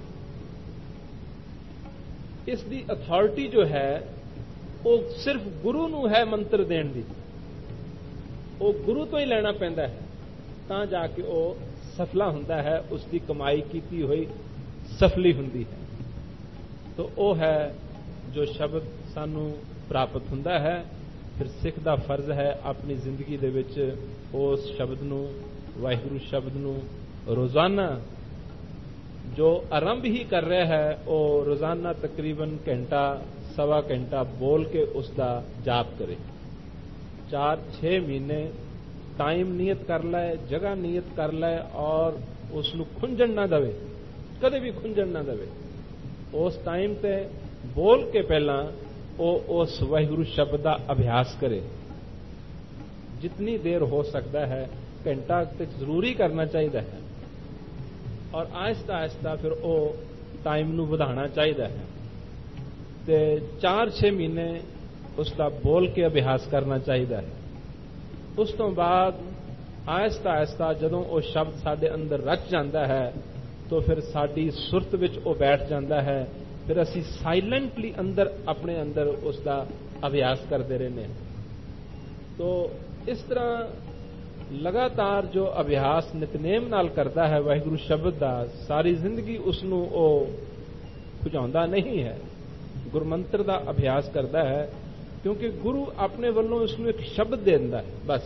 ਇਸ ਦੀ ਅਥਾਰਟੀ ਜੋ ਹੈ ਉਹ ਸਿਰਫ ਗੁਰੂ ਨੂੰ ਹੈ ਮੰਤਰ ਦੇਣ ਦੀ, ਉਹ ਗੁਰੂ ਤੋਂ ਹੀ ਲੈਣਾ ਪੈਂਦਾ ਹੈ ਤਾਂ ਜਾ ਕੇ ਉਹ ਸਫਲਾ ਹੁੰਦਾ ਹੈ, ਉਸ ਦੀ ਕਮਾਈ ਕੀਤੀ ਹੋਈ ਸਫਲੀ ਹੁੰਦੀ ਹੈ। ਤਾਂ ਉਹ ਹੈ ਜੋ ਸ਼ਬਦ ਸਾਨੂੰ ਪ੍ਰਾਪਤ ਹੁੰਦਾ ਹੈ। ਫਿਰ ਸਿੱਖ ਦਾ ਫਰਜ਼ ਹੈ ਆਪਣੀ ਜ਼ਿੰਦਗੀ ਦੇ ਵਿੱਚ ਉਸ ਸ਼ਬਦ ਨੂੰ, ਵਾਹਿਗੁਰੂ ਸ਼ਬਦ ਨੂੰ ਰੋਜ਼ਾਨਾ ਜੋ ਆਰੰਭ ਹੀ ਕਰ ਰਿਹਾ ਹੈ ਉਹ ਰੋਜ਼ਾਨਾ ਤਕਰੀਬਨ ਘੰਟਾ ਸਵਾ ਘੰਟਾ ਬੋਲ ਕੇ ਉਸ ਦਾ ਜਾਪ ਕਰੇ। ਚਾਰ ਛੇ ਮਹੀਨੇ ਟਾਈਮ ਨਿਯਤ ਕਰ ਲੈ, ਜਗ੍ਹਾ ਨਿਯਤ ਕਰ ਲੈ ਔਰ ਉਸ ਨੂੰ ਖੁੰਝਣ ਨਾ ਦੇਵੇ, ਕਦੇ ਵੀ ਖੁੰਝਣ ਨਾ ਦੇਵੇ। ਉਸ ਟਾਈਮ ਤੇ ਬੋਲ ਕੇ ਪਹਿਲਾਂ ਉਹ ਉਸ ਵਾਹਿਗੁਰੂ ਸ਼ਬਦ ਦਾ ਅਭਿਆਸ ਕਰੇ। ਜਿਤਨੀ ਦੇਰ ਹੋ ਸਕਦਾ ਹੈ, ਘੰਟਾ ਤੱਕ ਜ਼ਰੂਰੀ ਕਰਨਾ ਚਾਹੀਦਾ ਹੈ ਔਰ ਆਹਿਸਤਾ ਆਹਿਸਤਾ ਫਿਰ ਉਹ ਟਾਈਮ ਨੂੰ ਵਧਾਉਣਾ ਚਾਹੀਦਾ ਹੈ ਤੇ ਚਾਰ ਛੇ ਮਹੀਨੇ ਉਸ ਦਾ ਬੋਲ ਕੇ ਅਭਿਆਸ ਕਰਨਾ ਚਾਹੀਦਾ ਹੈ। ਉਸ ਤੋਂ ਬਾਅਦ ਆਹਿਸਤਾ ਆਹਿਸਤਾ ਜਦੋਂ ਉਹ ਸ਼ਬਦ ਸਾਡੇ ਅੰਦਰ ਰਚ ਜਾਂਦਾ ਹੈ ਤਾਂ ਫਿਰ ਸਾਡੀ ਸੁਰਤ ਵਿੱਚ ਉਹ ਬੈਠ ਜਾਂਦਾ ਹੈ। ਫਿਰ ਅਸੀਂ ਸਾਇਲੈਂਟਲੀ ਅੰਦਰ ਆਪਣੇ ਅੰਦਰ ਉਸ ਦਾ ਅਭਿਆਸ ਕਰਦੇ ਰਹਿੰਦੇ ਹਾਂ। ਤੋ ਇਸ ਤਰ੍ਹਾਂ ਲਗਾਤਾਰ ਜੋ ਅਭਿਆਸ ਨਿਤਨੇਮ ਨਾਲ ਕਰਦਾ ਹੈ ਵਾਹਿਗੁਰੂ ਸ਼ਬਦ ਦਾ, ਸਾਰੀ ਜ਼ਿੰਦਗੀ ਉਸ ਨੂੰ ਉਹ ਭੁਜਾਉਂਦਾ ਨਹੀਂ ਹੈ, ਗੁਰਮੰਤਰ ਦਾ ਅਭਿਆਸ ਕਰਦਾ ਹੈ ਕਿਉਂਕਿ ਗੁਰੂ ਆਪਣੇ ਵੱਲੋਂ ਉਸ ਨੂੰ ਇੱਕ ਸ਼ਬਦ ਦੇ ਦਿੰਦਾ ਹੈ। ਬਸ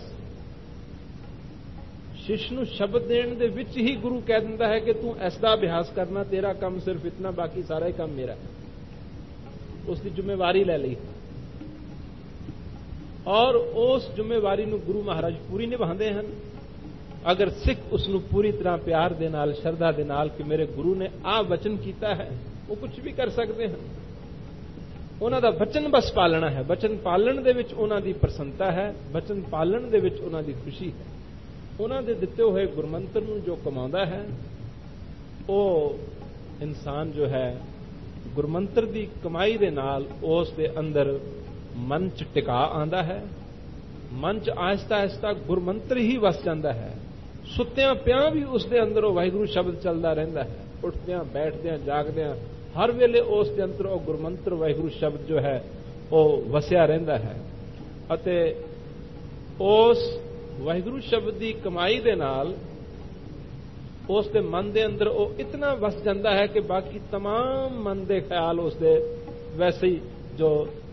ਸ਼ਿਸ਼ ਨੂੰ ਸ਼ਬਦ ਦੇਣ ਦੇ ਵਿੱਚ ਹੀ ਗੁਰੂ ਕਹਿ ਦਿੰਦਾ ਹੈ ਕਿ ਤੂੰ ਇਸ ਦਾ ਅਭਿਆਸ ਕਰਨਾ, ਤੇਰਾ ਕੰਮ ਸਿਰਫ ਇਤਨਾ, ਬਾਕੀ ਸਾਰਾ ਹੀ ਕੰਮ ਮੇਰਾ। ਉਸ ਦੀ ਜ਼ਿੰਮੇਵਾਰੀ ਲੈ ਲਈ ਔਰ ਉਸ ਜ਼ਿੰਮੇਵਾਰੀ ਨੂੰ ਗੁਰੂ ਮਹਾਰਾਜ ਪੂਰੀ ਨਿਭਾਉਂਦੇ ਹਨ। ਅਗਰ ਸਿੱਖ ਉਸ ਨੂੰ ਪੂਰੀ ਤਰ੍ਹਾਂ ਪਿਆਰ ਦੇ ਨਾਲ, ਸ਼ਰਧਾ ਦੇ ਨਾਲ ਕਿ ਮੇਰੇ ਗੁਰੂ ਨੇ ਆਹ ਵਚਨ ਕੀਤਾ ਹੈ, ਉਹ ਕੁਝ ਵੀ ਕਰ ਸਕਦੇ ਹਨ। ਉਹਨਾਂ ਦਾ ਵਚਨ ਬਸ ਪਾਲਣਾ ਹੈ। ਵਚਨ ਪਾਲਣ ਦੇ ਵਿੱਚ ਉਹਨਾਂ ਦੀ ਪ੍ਰਸੰਨਤਾ ਹੈ, ਵਚਨ ਪਾਲਣ ਦੇ ਵਿੱਚ ਉਹਨਾਂ ਦੀ ਖੁਸ਼ੀ ਹੈ। ਉਹਨਾਂ ਦੇ ਦਿੱਤੇ ਹੋਏ ਗੁਰਮੰਤਰ ਨੂੰ ਜੋ ਕਮਾਉਂਦਾ ਹੈ, ਉਹ ਇਨਸਾਨ ਜੋ ਹੈ ਗੁਰਮੰਤਰ ਦੀ ਕਮਾਈ ਦੇ ਨਾਲ ਉਸ ਦੇ ਅੰਦਰ ਮਨ ਚ ਟਿਕਾ ਆਉਂਦਾ ਹੈ। ਮਨ ਚ ਆਹਿਸਤਾ ਆਹਿਸਤਾ ਗੁਰਮੰਤਰ ਹੀ ਵਸ ਜਾਂਦਾ ਹੈ। ਸੁੱਤਿਆਂ ਪਿਆਂ ਵੀ ਉਸ ਦੇ ਅੰਦਰ ਉਹ ਵਾਹਿਗੁਰੂ ਸ਼ਬਦ ਚੱਲਦਾ ਰਹਿੰਦਾ ਹੈ। ਉੱਠਦਿਆਂ, ਬੈਠਦਿਆਂ, ਜਾਗਦਿਆਂ ਹਰ ਵੇਲੇ ਉਸ ਦੇ ਅੰਦਰ ਉਹ ਗੁਰਮੰਤਰ ਵਾਹਿਗੁਰੂ ਸ਼ਬਦ ਜੋ ਹੈ ਉਹ ਵਸਿਆ ਰਹਿੰਦਾ ਹੈ। ਅਤੇ ਉਸ ਵਾਹਿਗੁਰੂ ਸ਼ਬਦ ਦੀ ਕਮਾਈ ਦੇ ਨਾਲ ਉਸ ਦੇ ਮਨ ਦੇ ਅੰਦਰ ਉਹ ਇਤਨਾ ਵਸ ਜਾਂਦਾ ਹੈ ਕਿ ਬਾਕੀ तमाम ਮਨ ਦੇ ਖਿਆਲ ਉਸ ਦੇ ਵੈਸੇ ਹੀ ਜੋ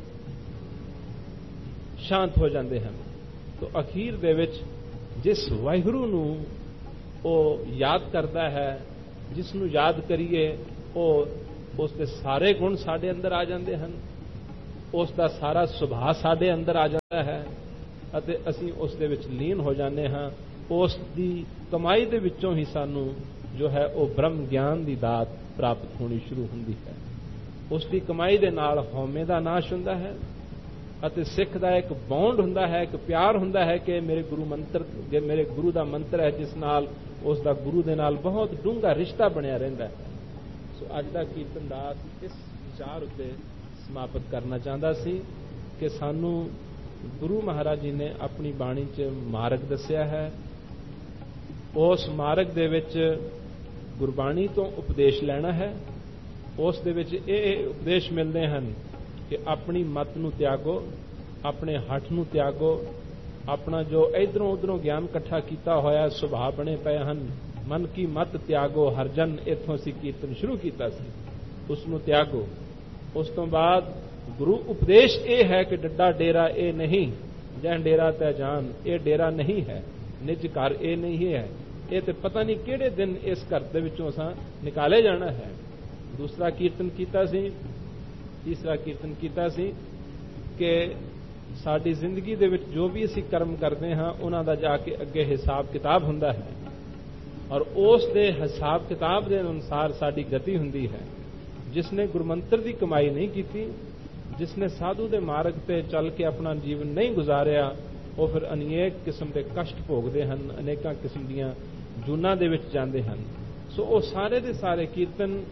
ਸ਼ਾਂਤ ਹੋ ਜਾਂਦੇ ਹਨ। ਤਾਂ ਅਖੀਰ ਦੇ ਵਿੱਚ ਜਿਸ ਵਾਹਿਗੁਰੂ ਨੂੰ ਉਹ ਯਾਦ ਕਰਦਾ ਹੈ, ਜਿਸ ਨੂੰ ਯਾਦ ਕਰੀਏ, ਉਹ ਉਸ ਦੇ ਸਾਰੇ ਗੁਣ ਸਾਡੇ ਅੰਦਰ ਆ ਜਾਂਦੇ ਹਨ, ਉਸ ਦਾ ਸਾਰਾ ਸੁਭਾਅ ਸਾਡੇ ਅੰਦਰ ਆ ਜਾਂਦਾ ਹੈ ਅਤੇ ਅਸੀਂ ਉਸ ਦੇ ਵਿੱਚ ਲੀਨ ਹੋ ਜਾਂਦੇ ਹਾਂ। ਉਸ ਦੀ ਕਮਾਈ ਦੇ ਵਿੱਚੋਂ ਹੀ ਸਾਨੂੰ ਜੋ ਹੈ ਉਹ ਬ੍ਰਹਮ ਗਿਆਨ ਦੀ ਦਾਤ ਪ੍ਰਾਪਤ ਹੋਣੀ ਸ਼ੁਰੂ ਹੁੰਦੀ ਹੈ। ਉਸ ਦੀ ਕਮਾਈ ਦੇ ਨਾਲ ਹਉਮੈ ਦਾ ਨਾਸ਼ ਹੁੰਦਾ ਹੈ ਅਤੇ ਸਿੱਖ ਦਾ ਇੱਕ ਬੌਂਡ ਹੁੰਦਾ ਹੈ, ਇੱਕ ਪਿਆਰ ਹੁੰਦਾ ਹੈ ਕਿ ਮੇਰੇ ਗੁਰੂ ਮੰਤਰ, ਜੇ ਮੇਰੇ ਗੁਰੂ ਦਾ ਮੰਤਰ ਹੈ ਜਿਸ ਨਾਲ ਉਸ ਦਾ ਗੁਰੂ ਦੇ ਨਾਲ ਬਹੁਤ ਡੂੰਘਾ ਰਿਸ਼ਤਾ ਬਣਿਆ ਰਹਿੰਦਾ ਹੈ। ਸੋ ਅੱਜ ਦਾ ਕੀਰਤਨ ਦਾਸ ਇਸ ਵਿਚਾਰ ਉੱਤੇ ਸਮਾਪਤ ਕਰਨਾ ਚਾਹੁੰਦਾ ਸੀ ਕਿ ਸਾਨੂੰ ਗੁਰੂ ਮਹਾਰਾਜ ਜੀ ਨੇ ਆਪਣੀ ਬਾਣੀ 'ਚ ਮਾਰਗ ਦੱਸਿਆ ਹੈ। ਉਸ ਮਾਰਗ ਦੇ ਵਿੱਚ ਗੁਰਬਾਣੀ ਤੋਂ ਉਪਦੇਸ਼ ਲੈਣਾ ਹੈ। ਉਸ ਦੇ ਵਿੱਚ ਇਹ ਉਪਦੇਸ਼ ਮਿਲਦੇ ਹਨ ਕਿ ਆਪਣੀ ਮਤ ਨੂੰ ਤਿਆਗੋ, ਆਪਣੇ ਹੱਠ ਨੂੰ ਤਿਆਗੋ, ਆਪਣਾ ਜੋ ਇਧਰੋਂ ਉਧਰੋਂ ਗਿਆਨ ਇਕੱਠਾ ਕੀਤਾ ਹੋਇਆ ਸੁਭਾਅ ਬਣੇ ਪਏ ਹਨ, ਮਨ ਕੀ ਮਤ ਤਿਆਗੋ ਹਰਜਨ, ਇੱਥੋਂ ਅਸੀਂ ਕੀਰਤਨ ਸ਼ੁਰੂ ਕੀਤਾ ਸੀ, ਉਸ ਨੂੰ ਤਿਆਗੋ। ਉਸ ਤੋਂ ਬਾਅਦ ਗੁਰੂ ਉਪਦੇਸ਼ ਇਹ ਹੈ ਕਿ ਡੱਡਾ ਡੇਰਾ ਇਹ ਨਹੀਂ, ਜੈ ਡੇਰਾ ਤੈ ਜਾਨ, ਇਹ ਡੇਰਾ ਨਹੀਂ ਹੈ, ਨਿਜ ਘਰ ਇਹ ਨਹੀਂ ਹੈ, ਇਹ ਤੇ ਪਤਾ ਨਹੀਂ ਕਿਹੜੇ ਦਿਨ ਇਸ ਘਰ ਦੇ ਵਿੱਚੋਂ ਅਸਾਂ ਨਿਕਾਲੇ ਜਾਣਾ ਹੈ। ਦੂਸਰਾ ਕੀਰਤਨ ਕੀਤਾ ਸੀ, ਤੀਸਰਾ ਕੀਰਤਨ ਕੀਤਾ ਸੀ ਕਿ ਸਾਡੀ ਜ਼ਿੰਦਗੀ ਦੇ ਵਿੱਚ ਜੋ ਵੀ ਅਸੀਂ ਕਰਮ ਕਰਦੇ ਹਾਂ ਉਹਨਾਂ ਦਾ ਜਾ ਕੇ ਅੱਗੇ ਹਿਸਾਬ ਕਿਤਾਬ ਹੁੰਦਾ ਹੈ ਔਰ ਉਸ ਦੇ ਹਿਸਾਬ ਕਿਤਾਬ ਦੇ ਅਨੁਸਾਰ ਸਾਡੀ ਗਤੀ ਹੁੰਦੀ ਹੈ। ਜਿਸ ਨੇ ਗੁਰਮੰਤਰ ਦੀ ਕਮਾਈ ਨਹੀਂ ਕੀਤੀ, ਜਿਸ ਨੇ ਸਾਧੂ ਦੇ ਮਾਰਗ ਤੇ ਚੱਲ ਕੇ ਆਪਣਾ ਜੀਵਨ ਨਹੀਂ ਗੁਜ਼ਾਰਿਆ, ਉਹ ਫਿਰ ਅਨੇਕ ਕਿਸਮ ਦੇ ਕਸ਼ਟ ਭੋਗਦੇ ਹਨ, ਅਨੇਕਾਂ ਕਿਸਮ ਦੀਆਂ ਜੂਨਾਂ ਦੇ ਵਿੱਚ ਜਾਂਦੇ ਹਨ। ਸੋ ਉਹ ਸਾਰੇ ਦੇ ਸਾਰੇ ਕੀਰਤਨ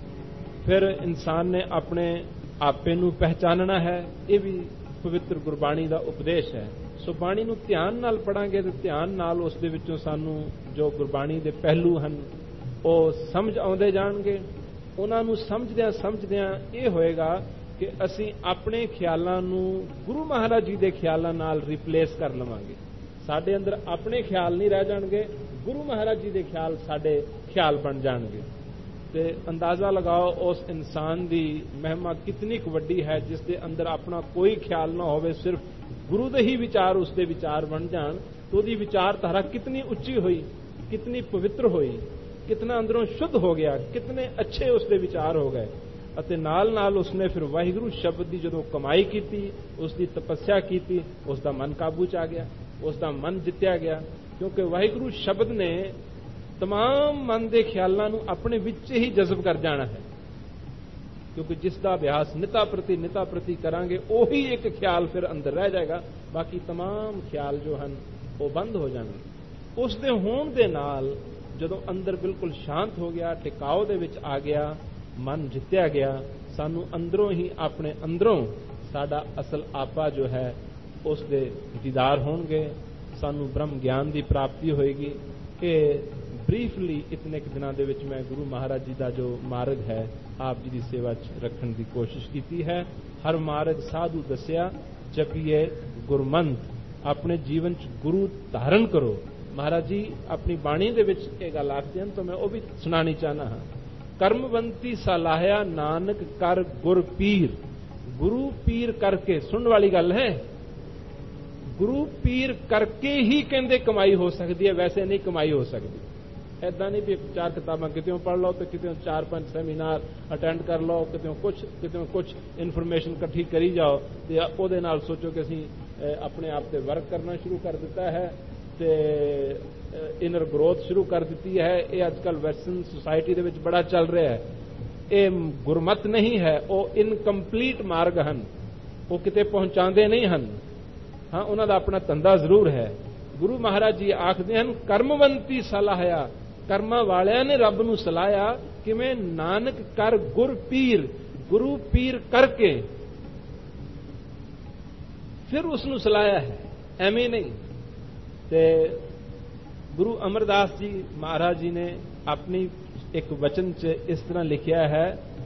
ਫਿਰ ਇਨਸਾਨ ਨੇ ਆਪਣੇ ਆਪੇ ਨੂੰ ਪਹਿਚਾਨਣਾ ਹੈ। ਇਹ ਵੀ ਪਵਿੱਤਰ ਗੁਰਬਾਣੀ ਦਾ ਉਪਦੇਸ਼ ਹੈ। ਸੋ ਬਾਣੀ ਨੂੰ ਧਿਆਨ ਨਾਲ ਪੜਾਂਗੇ ਤੇ ਧਿਆਨ ਨਾਲ ਉਸ ਦੇ ਵਿੱਚੋਂ ਸਾਨੂੰ ਜੋ ਗੁਰਬਾਣੀ ਦੇ ਪਹਿਲੂ ਹਨ ਉਹ ਸਮਝ ਆਉਂਦੇ ਜਾਣਗੇ। ਉਹਨਾਂ ਨੂੰ ਸਮਝਦਿਆਂ ਸਮਝਦਿਆਂ ਇਹ ਹੋਏਗਾ ਕਿ ਅਸੀਂ ਆਪਣੇ ਖਿਆਲਾਂ ਨੂੰ ਗੁਰੂ ਮਹਾਰਾਜ ਜੀ ਦੇ ਖਿਆਲਾਂ ਨਾਲ ਰਿਪਲੇਸ ਕਰ ਲਵਾਂਗੇ। ਸਾਡੇ ਅੰਦਰ ਆਪਣੇ ਖਿਆਲ ਨਹੀਂ ਰਹਿ ਜਾਣਗੇ, ਗੁਰੂ ਮਹਾਰਾਜ ਜੀ ਦੇ ਖਿਆਲ ਸਾਡੇ ਖਿਆਲ ਬਣ ਜਾਣਗੇ। ਤੇ ਅੰਦਾਜ਼ਾ ਲਗਾਓ ਉਸ ਇਨਸਾਨ ਦੀ ਮਹਿਮਾ ਕਿਤਨੀ ਕੁ ਵੱਡੀ ਹੈ ਜਿਸ ਦੇ ਅੰਦਰ ਆਪਣਾ ਕੋਈ ਖਿਆਲ ਨਾ ਹੋਵੇ, ਸਿਰਫ ਗੁਰੂ ਦੇ ਹੀ ਵਿਚਾਰ ਉਸ ਦੇ ਵਿਚਾਰ ਬਣ ਜਾਣ। ਤਾਂ ਉਹਦੀ ਵਿਚਾਰਧਾਰਾ ਕਿਤਨੀ ਉੱਚੀ ਹੋਈ, ਕਿਤਨੀ ਪਵਿੱਤਰ ਹੋਈ, ਕਿਤਨਾ ਅੰਦਰੋਂ ਸ਼ੁੱਧ ਹੋ ਗਿਆ, ਕਿਤਨੇ ਅੱਛੇ ਉਸ ਦੇ ਵਿਚਾਰ ਹੋ ਗਏ। ਅਤੇ ਨਾਲ ਨਾਲ ਉਸਨੇ ਫਿਰ ਵਾਹਿਗੁਰੂ ਸ਼ਬਦ ਦੀ ਜਦੋਂ ਕਮਾਈ ਕੀਤੀ, ਉਸ ਦੀ ਤਪੱਸਿਆ ਕੀਤੀ, ਉਸ ਦਾ ਮਨ ਕਾਬੂ 'ਚ ਆ ਗਿਆ, ਉਸ ਦਾ ਮਨ ਜਿੱਤਿਆ ਗਿਆ। ਕਿਉਂਕਿ ਵਾਹਿਗੁਰੂ ਸ਼ਬਦ ਨੇ तमाम ਮਨ ਦੇ ਖਿਆਲਾਂ ਨੂੰ ਆਪਣੇ ਵਿੱਚ ਹੀ ਜਜ਼ਬ ਕਰ ਜਾਣਾ ਹੈ। ਕਿਉਂਕਿ ਜਿਸ ਦਾ ਅਭਿਆਸ ਨਿਤਾ ਪ੍ਰਤੀ ਨਿਤਾ ਪ੍ਰਤੀ ਕਰਾਂਗੇ ਉਹੀ ਇੱਕ ਖਿਆਲ ਫਿਰ ਅੰਦਰ ਰਹਿ ਜਾਏਗਾ, ਬਾਕੀ तमाम ਖਿਆਲ ਜੋ ਹਨ ਉਹ ਬੰਦ ਹੋ ਜਾਣਗੇ। ਉਸ ਦੇ ਹੋਣ ਦੇ ਨਾਲ ਜਦੋਂ ਅੰਦਰ ਬਿਲਕੁਲ ਸ਼ਾਂਤ ਹੋ ਗਿਆ, ਟਿਕਾਓ ਦੇ ਵਿੱਚ ਆ ਗਿਆ, ਮਨ ਜਿੱਤਿਆ ਗਿਆ, ਸਾਨੂੰ ਅੰਦਰੋਂ ਹੀ ਆਪਣੇ ਅੰਦਰੋਂ ਸਾਡਾ ਅਸਲ ਆਪਾ ਜੋ ਹੈ ਉਸ ਦੇ ਦੀਦਾਰ ਹੋਣਗੇ, ਸਾਨੂੰ ਬ੍ਰਹਮ ਗਿਆਨ ਦੀ ਪ੍ਰਾਪਤੀ ਹੋਏਗੀ। ਕਿ ਬਰੀਫਲੀ ਇਤਨੇ ਕੁ ਦਿਨਾਂ ਦੇ ਵਿੱਚ ਮੈਂ ਗੁਰੂ ਮਹਾਰਾਜ ਜੀ ਦਾ ਜੋ ਮਾਰਗ ਹੈ ਆਪ ਜੀ ਦੀ ਸੇਵਾ 'ਚ ਰੱਖਣ ਦੀ ਕੋਸ਼ਿਸ਼ ਕੀਤੀ ਹੈ। ਹਰ ਮਾਰਗ ਸਾਧੂ ਦੱਸਿਆ, ਜਪੀਏ ਗੁਰਮੰਤ, ਆਪਣੇ ਜੀਵਨ 'ਚ ਗੁਰੂ ਧਾਰਨ ਕਰੋ। ਮਹਾਰਾਜ ਜੀ ਆਪਣੀ ਬਾਣੀ ਦੇ ਵਿੱਚ ਇਹ ਗੱਲ ਆਖਦੇ ਹਨ ਤਾਂ ਮੈਂ ਉਹ ਵੀ ਸੁਣਾਣੀ ਚਾਹਨਾ ਹਾਂ। ਕਰਮਵੰਤੀ ਸਲਾਹਿਆ ਨਾਨਕ ਕਰ ਗੁਰ ਪੀਰ, ਗੁਰੂ ਪੀਰ ਕਰਕੇ, ਸੁਣਨ ਵਾਲੀ ਗੱਲ ਹੈ, ਗੁਰੂ ਪੀਰ ਕਰਕੇ ਹੀ ਕਹਿੰਦੇ ਕਮਾਈ ਹੋ ਸਕਦੀ ਹੈ, ਵੈਸੇ ਨਹੀਂ ਕਮਾਈ ਹੋ ਸਕਦੀ। ਐਦਾਂ ਨਹੀਂ ਵੀ ਚਾਰ ਕਿਤਾਬਾਂ ਕਿਤੇੋਂ ਪੜ੍ਹ ਲਓ ਤੇ ਕਿਤੇੋਂ ਚਾਰ ਪੰਜ ਸੈਮੀਨਾਰ ਅਟੈਂਡ ਕਰ ਲਓ, ਕਿਤੇੋਂ ਕੁਝ ਕਿਤੇੋਂ ਕੁਝ ਇਨਫੋਰਮੇਸ਼ਨ ਇਕੱਠੀ ਕਰੀ ਜਾਓ ਤੇ ਉਹਦੇ ਨਾਲ ਸੋਚੋ ਕਿ ਅਸੀਂ ਆਪਣੇ ਆਪ ਤੇ ਵਰਕ ਕਰਨਾ ਸ਼ੁਰੂ ਕਰ ਦਿੱਤਾ ਹੈ। ਤੇ ਇਨਰ ਗਰੋਥ ਸ਼ੁਰੂ ਕਰ ਦਿੱਤੀ ਹੈ। ਇਹ ਅੱਜ ਕੱਲ੍ਹ ਵੈਸਟਰਨ ਸੁਸਾਇਟੀ ਦੇ ਵਿੱਚ ਬੜਾ ਚੱਲ ਰਿਹਾ ਹੈ। ਇਹ ਗੁਰਮਤ ਨਹੀਂ ਹੈ, ਉਹ ਇਨਕੰਪਲੀਟ ਮਾਰਗ ਹਨ, ਉਹ ਕਿਤੇ ਪਹੁੰਚਾਉਂਦੇ ਨਹੀਂ ਹਨ। ਹਾਂ, ਉਹਨਾਂ ਦਾ ਆਪਣਾ ਧੰਦਾ ਜ਼ਰੂਰ ਹੈ। ਗੁਰੂ ਮਹਾਰਾਜ ਜੀ ਆਖਦੇ ਹਨ, ਕਰਮਵੰਤੀ ਸਲਾਹਿਆ, ਕਰਮਾਂ ਵਾਲਿਆਂ ਨੇ ਰੱਬ ਨੂੰ ਸਲਾਹਿਆ। ਕਿਵੇਂ? ਨਾਨਕ ਕਰ ਗੁਰ ਪੀਰ, ਗੁਰੂ ਪੀਰ ਕਰਕੇ ਫਿਰ ਉਸ ਨੂੰ ਸਲਾਹਿਆ ਹੈ, ਐਵੇਂ ਨਹੀਂ। ਤੇ ਗੁਰੂ ਅਮਰਦਾਸ ਜੀ ਮਹਾਰਾਜ ਜੀ ਨੇ ਆਪਣੀ ਇੱਕ ਵਚਨ 'ਚ ਇਸ ਤਰ੍ਹਾਂ ਲਿਖਿਆ ਹੈ,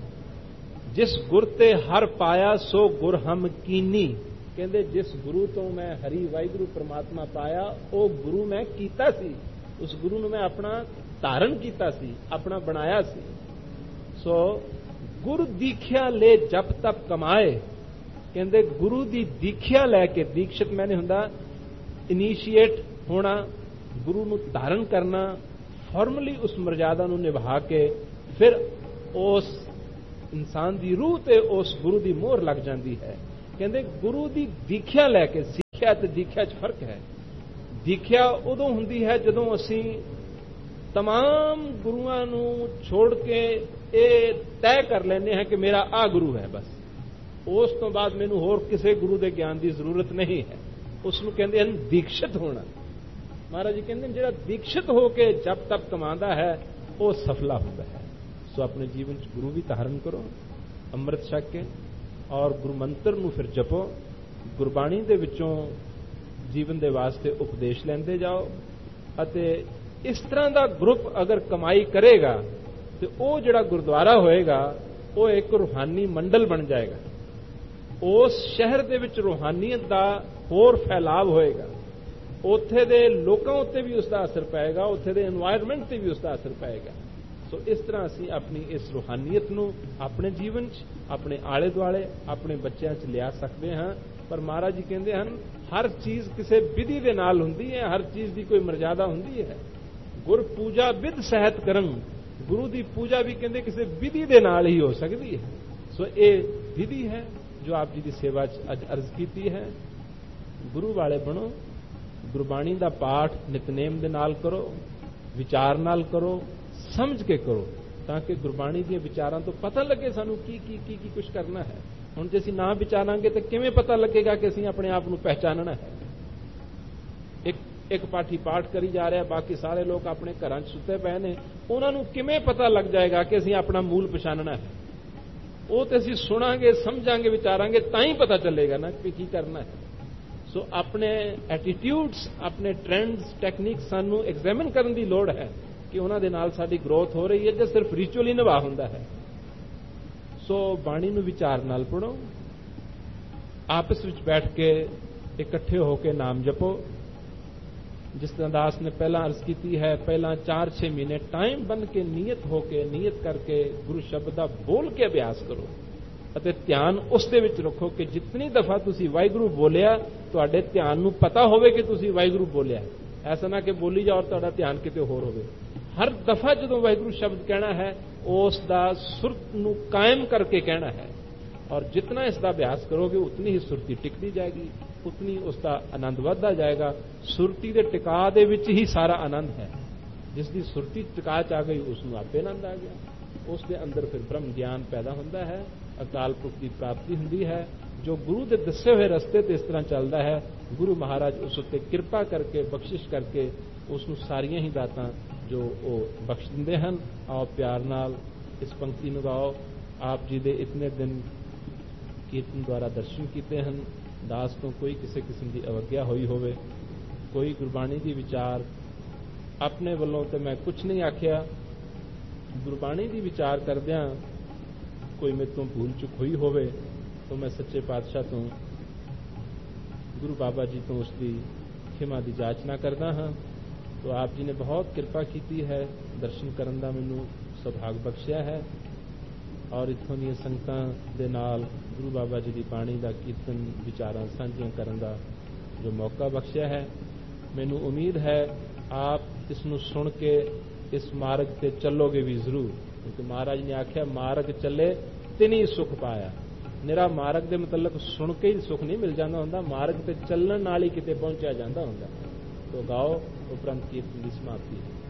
ਜਿਸ ਗੁਰ ਤੇ ਹਰ ਪਾਇਆ ਸੋ ਗੁਰ ਹਮ ਕੀਨੀ। ਕਹਿੰਦੇ ਜਿਸ ਗੁਰੂ ਤੋਂ ਮੈਂ ਹਰੀ ਵਾਹਿਗੁਰੂ ਪ੍ਰਮਾਤਮਾ ਪਾਇਆ, ਉਹ ਗੁਰੂ ਮੈਂ ਕੀਤਾ ਸੀ, ਉਸ ਗੁਰੂ ਨੂੰ ਮੈਂ ਆਪਣਾ ਧਾਰਨ ਕੀਤਾ ਸੀ, ਆਪਣਾ ਬਣਾਇਆ ਸੀ। ਸੋ ਗੁਰ ਦੀਖਿਆ ਲੈ ਜਪ ਤਪ ਕਮਾਏ। ਕਹਿੰਦੇ ਗੁਰੂ ਦੀ ਦੀਖਿਆ ਲੈ ਕੇ, ਦੀਕਸ਼ਿਤ ਮੈਨੇ ਹੁੰਦਾ ਇਨੀਸ਼ੀਏਟ ਹੋਣਾ, ਗੁਰੂ ਨੂੰ ਧਾਰਨ ਕਰਨਾ, ਫਾਰਮਲੀ ਉਸ ਮਰਜ਼ਾਦਾ ਨੂੰ ਨਿਭਾ ਕੇ ਫਿਰ ਉਸ ਇਨਸਾਨ ਦੀ ਰੂਹ ਤੇ ਉਸ ਗੁਰੂ ਦੀ ਮੋਹਰ ਲੱਗ ਜਾਂਦੀ ਹੈ। ਕਹਿੰਦੇ ਗੁਰੂ ਦੀ ਦੀਖਿਆ ਲੈ ਕੇ, ਸਿੱਖਿਆ ਤੇ ਦੀਖਿਆ 'ਚ ਫਰਕ ਹੈ। ਦੀਖਿਆ ਉਦੋਂ ਹੁੰਦੀ ਹੈ ਜਦੋਂ ਅਸੀਂ तमाम ਗੁਰੂਆਂ ਨੂੰ ਛੋੜ ਕੇ ਇਹ ਤੈਅ ਕਰ ਲੈਂਦੇ ਹਾਂ ਕਿ ਮੇਰਾ ਆ ਗੁਰੂ ਹੈ, ਬਸ ਉਸ ਤੋਂ ਬਾਅਦ ਮੈਨੂੰ ਹੋਰ ਕਿਸੇ ਗੁਰੂ ਦੇ ਗਿਆਨ ਦੀ ਜ਼ਰੂਰਤ ਨਹੀਂ ਹੈ। ਉਸ ਨੂੰ ਕਹਿੰਦੇ ਹਨ ਦੀਕਸ਼ਿਤ ਹੋਣਾ। ਮਹਾਰਾਜ ਜੀ ਕਹਿੰਦੇ ਜਿਹੜਾ ਦੀਕਸ਼ਿਤ ਹੋ ਕੇ ਜਪ ਤਪ ਕਮਾਉਂਦਾ ਹੈ ਉਹ ਸਫਲਾ ਹੁੰਦਾ ਹੈ। ਸੋ ਆਪਣੇ ਜੀਵਨ 'ਚ ਗੁਰੂ ਵੀ ਧਾਰਨ ਕਰੋ, ਅੰਮ੍ਰਿਤ ਛਕ ਕੇ, ਔਰ ਗੁਰੂ ਮੰਤਰ ਨੂੰ ਫਿਰ ਜਪੋ। ਗੁਰਬਾਣੀ ਦੇ ਵਿੱਚੋਂ ਜੀਵਨ ਦੇ ਵਾਸਤੇ ਉਪਦੇਸ਼ ਲੈਂਦੇ ਜਾਓ। ਅਤੇ ਇਸ ਤਰ੍ਹਾਂ ਦਾ ਗਰੁੱਪ ਅਗਰ ਕਮਾਈ ਕਰੇਗਾ ਤੇ ਉਹ ਜਿਹੜਾ ਗੁਰਦੁਆਰਾ ਹੋਏਗਾ ਉਹ ਇੱਕ ਰੂਹਾਨੀ ਮੰਡਲ ਬਣ ਜਾਏਗਾ। ਉਸ ਸ਼ਹਿਰ ਦੇ ਵਿੱਚ ਰੂਹਾਨੀਅਤ ਦਾ ਹੋਰ ਫੈਲਾਵ ਹੋਏਗਾ। ਉੱਥੇ ਦੇ ਲੋਕਾਂ ਉੱਤੇ ਵੀ ਉਸ ਦਾ ਅਸਰ ਪਏਗਾ, ਉੱਥੇ ਦੇ এনवायरमेंट ਤੇ ਵੀ ਉਸ ਦਾ ਅਸਰ ਪਏਗਾ। ਸੋ ਇਸ ਤਰ੍ਹਾਂ ਅਸੀਂ ਆਪਣੀ ਇਸ ਰੂਹਾਨੀਅਤ ਨੂੰ ਆਪਣੇ ਜੀਵਨ 'ਚ, ਆਪਣੇ ਆਲੇ ਦੁਆਲੇ, ਆਪਣੇ ਬੱਚਿਆਂ 'ਚ ਲਿਆ ਸਕਦੇ ਹਾਂ। ਪਰ ਮਹਾਰਾਜ ਜੀ ਕਹਿੰਦੇ ਹਨ ਹਰ ਚੀਜ਼ ਕਿਸੇ ਵਿਧੀ ਦੇ ਨਾਲ ਹੁੰਦੀ ਹੈ, ਹਰ ਚੀਜ਼ ਦੀ ਕੋਈ ਮਰਜ਼ਾਦਾ ਹੁੰਦੀ ਹੈ। ਗੁਰ ਪੂਜਾ ਵਿਧ ਸਹਿਤ ਕਰਨ, ਗੁਰੂ ਦੀ ਪੂਜਾ ਵੀ ਕਹਿੰਦੇ ਕਿਸੇ ਵਿਧੀ ਦੇ ਨਾਲ ਹੀ ਹੋ ਸਕਦੀ ਹੈ। ਸੋ ਇਹ ਵਿਧੀ ਹੈ ਜੋ ਆਪ ਜੀ ਦੀ ਸੇਵਾ 'ਚ ਅੱਜ ਅਰਜ਼ ਕੀਤੀ ਹੈ। ਗੁਰੂ ਵਾਲੇ ਬਣੋ, ਗੁਰਬਾਣੀ ਦਾ ਪਾਠ ਨਿਤਨੇਮ ਦੇ ਨਾਲ ਕਰੋ, ਵਿਚਾਰ ਨਾਲ ਕਰੋ, ਸਮਝ ਕੇ ਕਰੋ, ਤਾਂ ਕਿ ਗੁਰਬਾਣੀ ਦੀਆਂ ਵਿਚਾਰਾਂ ਤੋਂ ਪਤਾ ਲੱਗੇ ਸਾਨੂੰ ਕੀ ਕੀ ਕੀ ਕੀ ਕੁਝ ਕਰਨਾ ਹੈ। ਹੁਣ ਜੇ ਅਸੀਂ ਨਾ ਵਿਚਾਰਾਂਗੇ ਤਾਂ ਕਿਵੇਂ ਪਤਾ ਲੱਗੇਗਾ ਕਿ ਅਸੀਂ ਆਪਣੇ ਆਪ ਨੂੰ ਪਹਿਚਾਨਣਾ ਹੈ। ਇੱਕ ਇੱਕ ਪਾਠੀ ਪਾਠ ਕਰੀ ਜਾ ਰਿਹਾ, ਬਾਕੀ ਸਾਰੇ ਲੋਕ ਆਪਣੇ ਘਰਾਂ 'ਚ ਸੁੱਤੇ ਪਏ ਨੇ, ਉਹਨਾਂ ਨੂੰ ਕਿਵੇਂ ਪਤਾ ਲੱਗ ਜਾਏਗਾ ਕਿ ਅਸੀਂ ਆਪਣਾ ਮੂਲ ਪਛਾਨਣਾ ਹੈ? ਉਹ ਤੇ ਅਸੀਂ ਸੁਣਾਂਗੇ, ਸਮਝਾਂਗੇ, ਵਿਚਾਰਾਂਗੇ, ਤਾਂ ਹੀ ਪਤਾ ਚੱਲੇਗਾ ਨਾ ਕਿ ਕੀ ਕਰਨਾ ਹੈ। ਸੋ ਆਪਣੇ ਐਟੀਟਿਊਡਸ, ਆਪਣੇ ਟ੍ਰੈਂਡਸ, ਟੈਕਨੀਕਸ ਸਾਨੂੰ ਐਗਜ਼ਾਮਿਨ ਕਰਨ ਦੀ ਲੋੜ ਹੈ ਕਿ ਉਹਨਾਂ ਦੇ ਨਾਲ ਸਾਡੀ ਗਰੋਥ ਹੋ ਰਹੀ ਹੈ ਜਾਂ ਸਿਰਫ ਰਿਚੁਅਲ ਹੀ ਨਿਭਾ ਹੁੰਦਾ ਹੈ। ਸੋ ਬਾਣੀ ਨੂੰ ਵਿਚਾਰ ਨਾਲ ਪੜ੍ਹੋ, ਆਪਸ ਵਿੱਚ ਬੈਠ ਕੇ ਇਕੱਠੇ ਹੋ ਕੇ ਨਾਮ ਜਪੋ। ਜਿਸ ਤਰ੍ਹਾਂ ਦਾਸ ਨੇ ਪਹਿਲਾਂ ਅਰਜ਼ ਕੀਤੀ ਹੈ, ਪਹਿਲਾਂ ਚਾਰ ਛੇ ਮਹੀਨੇ ਟਾਈਮ ਬਣ ਕੇ ਨੀਅਤ ਹੋ ਕੇ, ਨੀਅਤ ਕਰਕੇ ਗੁਰੂ ਸ਼ਬਦ ਦਾ ਬੋਲ ਕੇ ਅਭਿਆਸ ਕਰੋ ਅਤੇ ਧਿਆਨ ਉਸ ਦੇ ਵਿੱਚ ਰੱਖੋ ਕਿ ਜਿਤਨੀ ਦਫਾ ਤੁਸੀਂ ਵਾਹਿਗੁਰੂ ਬੋਲਿਆ, ਤੁਹਾਡੇ ਧਿਆਨ ਨੂੰ ਪਤਾ ਹੋਵੇ ਕਿ ਤੁਸੀਂ ਵਾਹਿਗੁਰੂ ਬੋਲਿਆ। ਐਸਾ ਨਾ ਕਿ ਬੋਲੀ ਜਾਓ ਤੁਹਾਡਾ ਧਿਆਨ ਕਿਤੇ ਹੋਰ ਹੋਵੇ। ਹਰ ਦਫਾ ਜਦੋਂ ਵਾਹਿਗੁਰੂ ਸ਼ਬਦ ਕਹਿਣਾ ਹੈ, ਉਸ ਦਾ ਸੁਰਤ ਨੂੰ ਕਾਇਮ ਕਰਕੇ ਕਹਿਣਾ ਹੈ। ਔਰ ਜਿਤਨਾ ਇਸ ਦਾ ਅਭਿਆਸ ਕਰੋਗੇ ਉਤਨੀ ਹੀ ਸੁਰਤੀ ਟਿਕਦੀ ਜਾਏਗੀ, ਉਤਨੀ ਉਸ ਦਾ ਆਨੰਦ ਵੱਧਦਾ ਜਾਏਗਾ। ਸੁਰਤੀ ਦੇ ਟਿਕਾ ਦੇ ਵਿੱਚ ਹੀ ਸਾਰਾ ਆਨੰਦ ਹੈ। ਜਿਸ ਦੀ ਸੁਰਤੀ ਟਿਕਾ 'ਚ ਆ ਗਈ ਉਸ ਨੂੰ ਆਪੇ ਆਨੰਦ ਆ ਗਿਆ। ਉਸ ਦੇ ਅੰਦਰ ਫਿਰ ਬ੍ਰਹਮ ਗਿਆਨ ਪੈਦਾ ਹੁੰਦਾ ਹੈ, ਅਕਾਲ ਪੁਰਖ ਦੀ ਪ੍ਰਾਪਤੀ ਹੁੰਦੀ ਹੈ। ਜੋ ਗੁਰੂ ਦੇ ਦੱਸੇ ਹੋਏ ਰਸਤੇ ਤੇ ਇਸ ਤਰ੍ਹਾਂ ਚੱਲਦਾ ਹੈ, ਗੁਰੂ ਮਹਾਰਾਜ ਉਸ ਉੱਤੇ ਕਿਰਪਾ ਕਰਕੇ, ਬਖਸ਼ਿਸ਼ ਕਰਕੇ ਉਸ ਨੂੰ ਸਾਰੀਆਂ ਹੀ ਦਾਤਾਂ ਜੋ ਉਹ ਬਖਸ਼ ਦਿੰਦੇ ਹਨ। ਆਓ ਪਿਆਰ ਨਾਲ ਇਸ ਪੰਕਤੀ ਨੂੰ ਗਾਓ। ਆਪ ਜੀ ਦੇ ਇਤਨੇ ਦਿਨ ਕੀਰਤਨ ਦੁਆਰਾ ਦਰਸ਼ਨ ਕੀਤੇ ਹਨ। ਦਾਸ ਤੋਂ ਕੋਈ ਕਿਸੇ ਕਿਸਮ ਦੀ ਅਵੱਗਿਆ ਹੋਈ ਹੋਵੇ, ਕੋਈ ਗੁਰਬਾਣੀ ਦੀ ਵਿਚਾਰ ਆਪਣੇ ਵੱਲੋਂ ਤੇ ਮੈਂ ਕੁਝ ਨਹੀਂ ਆਖਿਆ, ਗੁਰਬਾਣੀ ਦੀ ਵਿਚਾਰ ਕਰਦਿਆਂ ਕੋਈ ਮੇਰੇ ਤੋਂ ਭੂਲ ਚੁੱਕ ਹੋਈ ਹੋਵੇ ਤਾਂ ਮੈਂ ਸੱਚੇ ਪਾਤਸ਼ਾਹ ਤੋਂ, ਗੁਰੂ ਬਾਬਾ ਜੀ ਤੋਂ ਉਸ ਦੀ ਖਿਮਾ ਦੀ ਜਾਚਨਾ ਕਰਦਾ ਹਾਂ। तो आप जी ने बहुत कृपा की है, दर्शन करन दा मैनू सुभाग बख्शिया है। और इत्थों दी संगतां दे नाल गुरु बाबा जी की बाणी का कीर्तन विचारां सांझियां करन दा जो मौका बख्शिया है। मैनू उम्मीद है आप इसनू सुन के इस मार्ग ते चलोगे भी जरूर, क्योंकि महाराज ने आख्या मार्ग चले तिनी सुख पाया। निरा मार्ग दे मतलब सुन के ही सुख नहीं मिल जाता हुंदा, मार्ग ते चलण नाल ही किते पहुंचा जाता हुंदा। तो गाओ, उपरंत कीर्तन की समाप्ति है।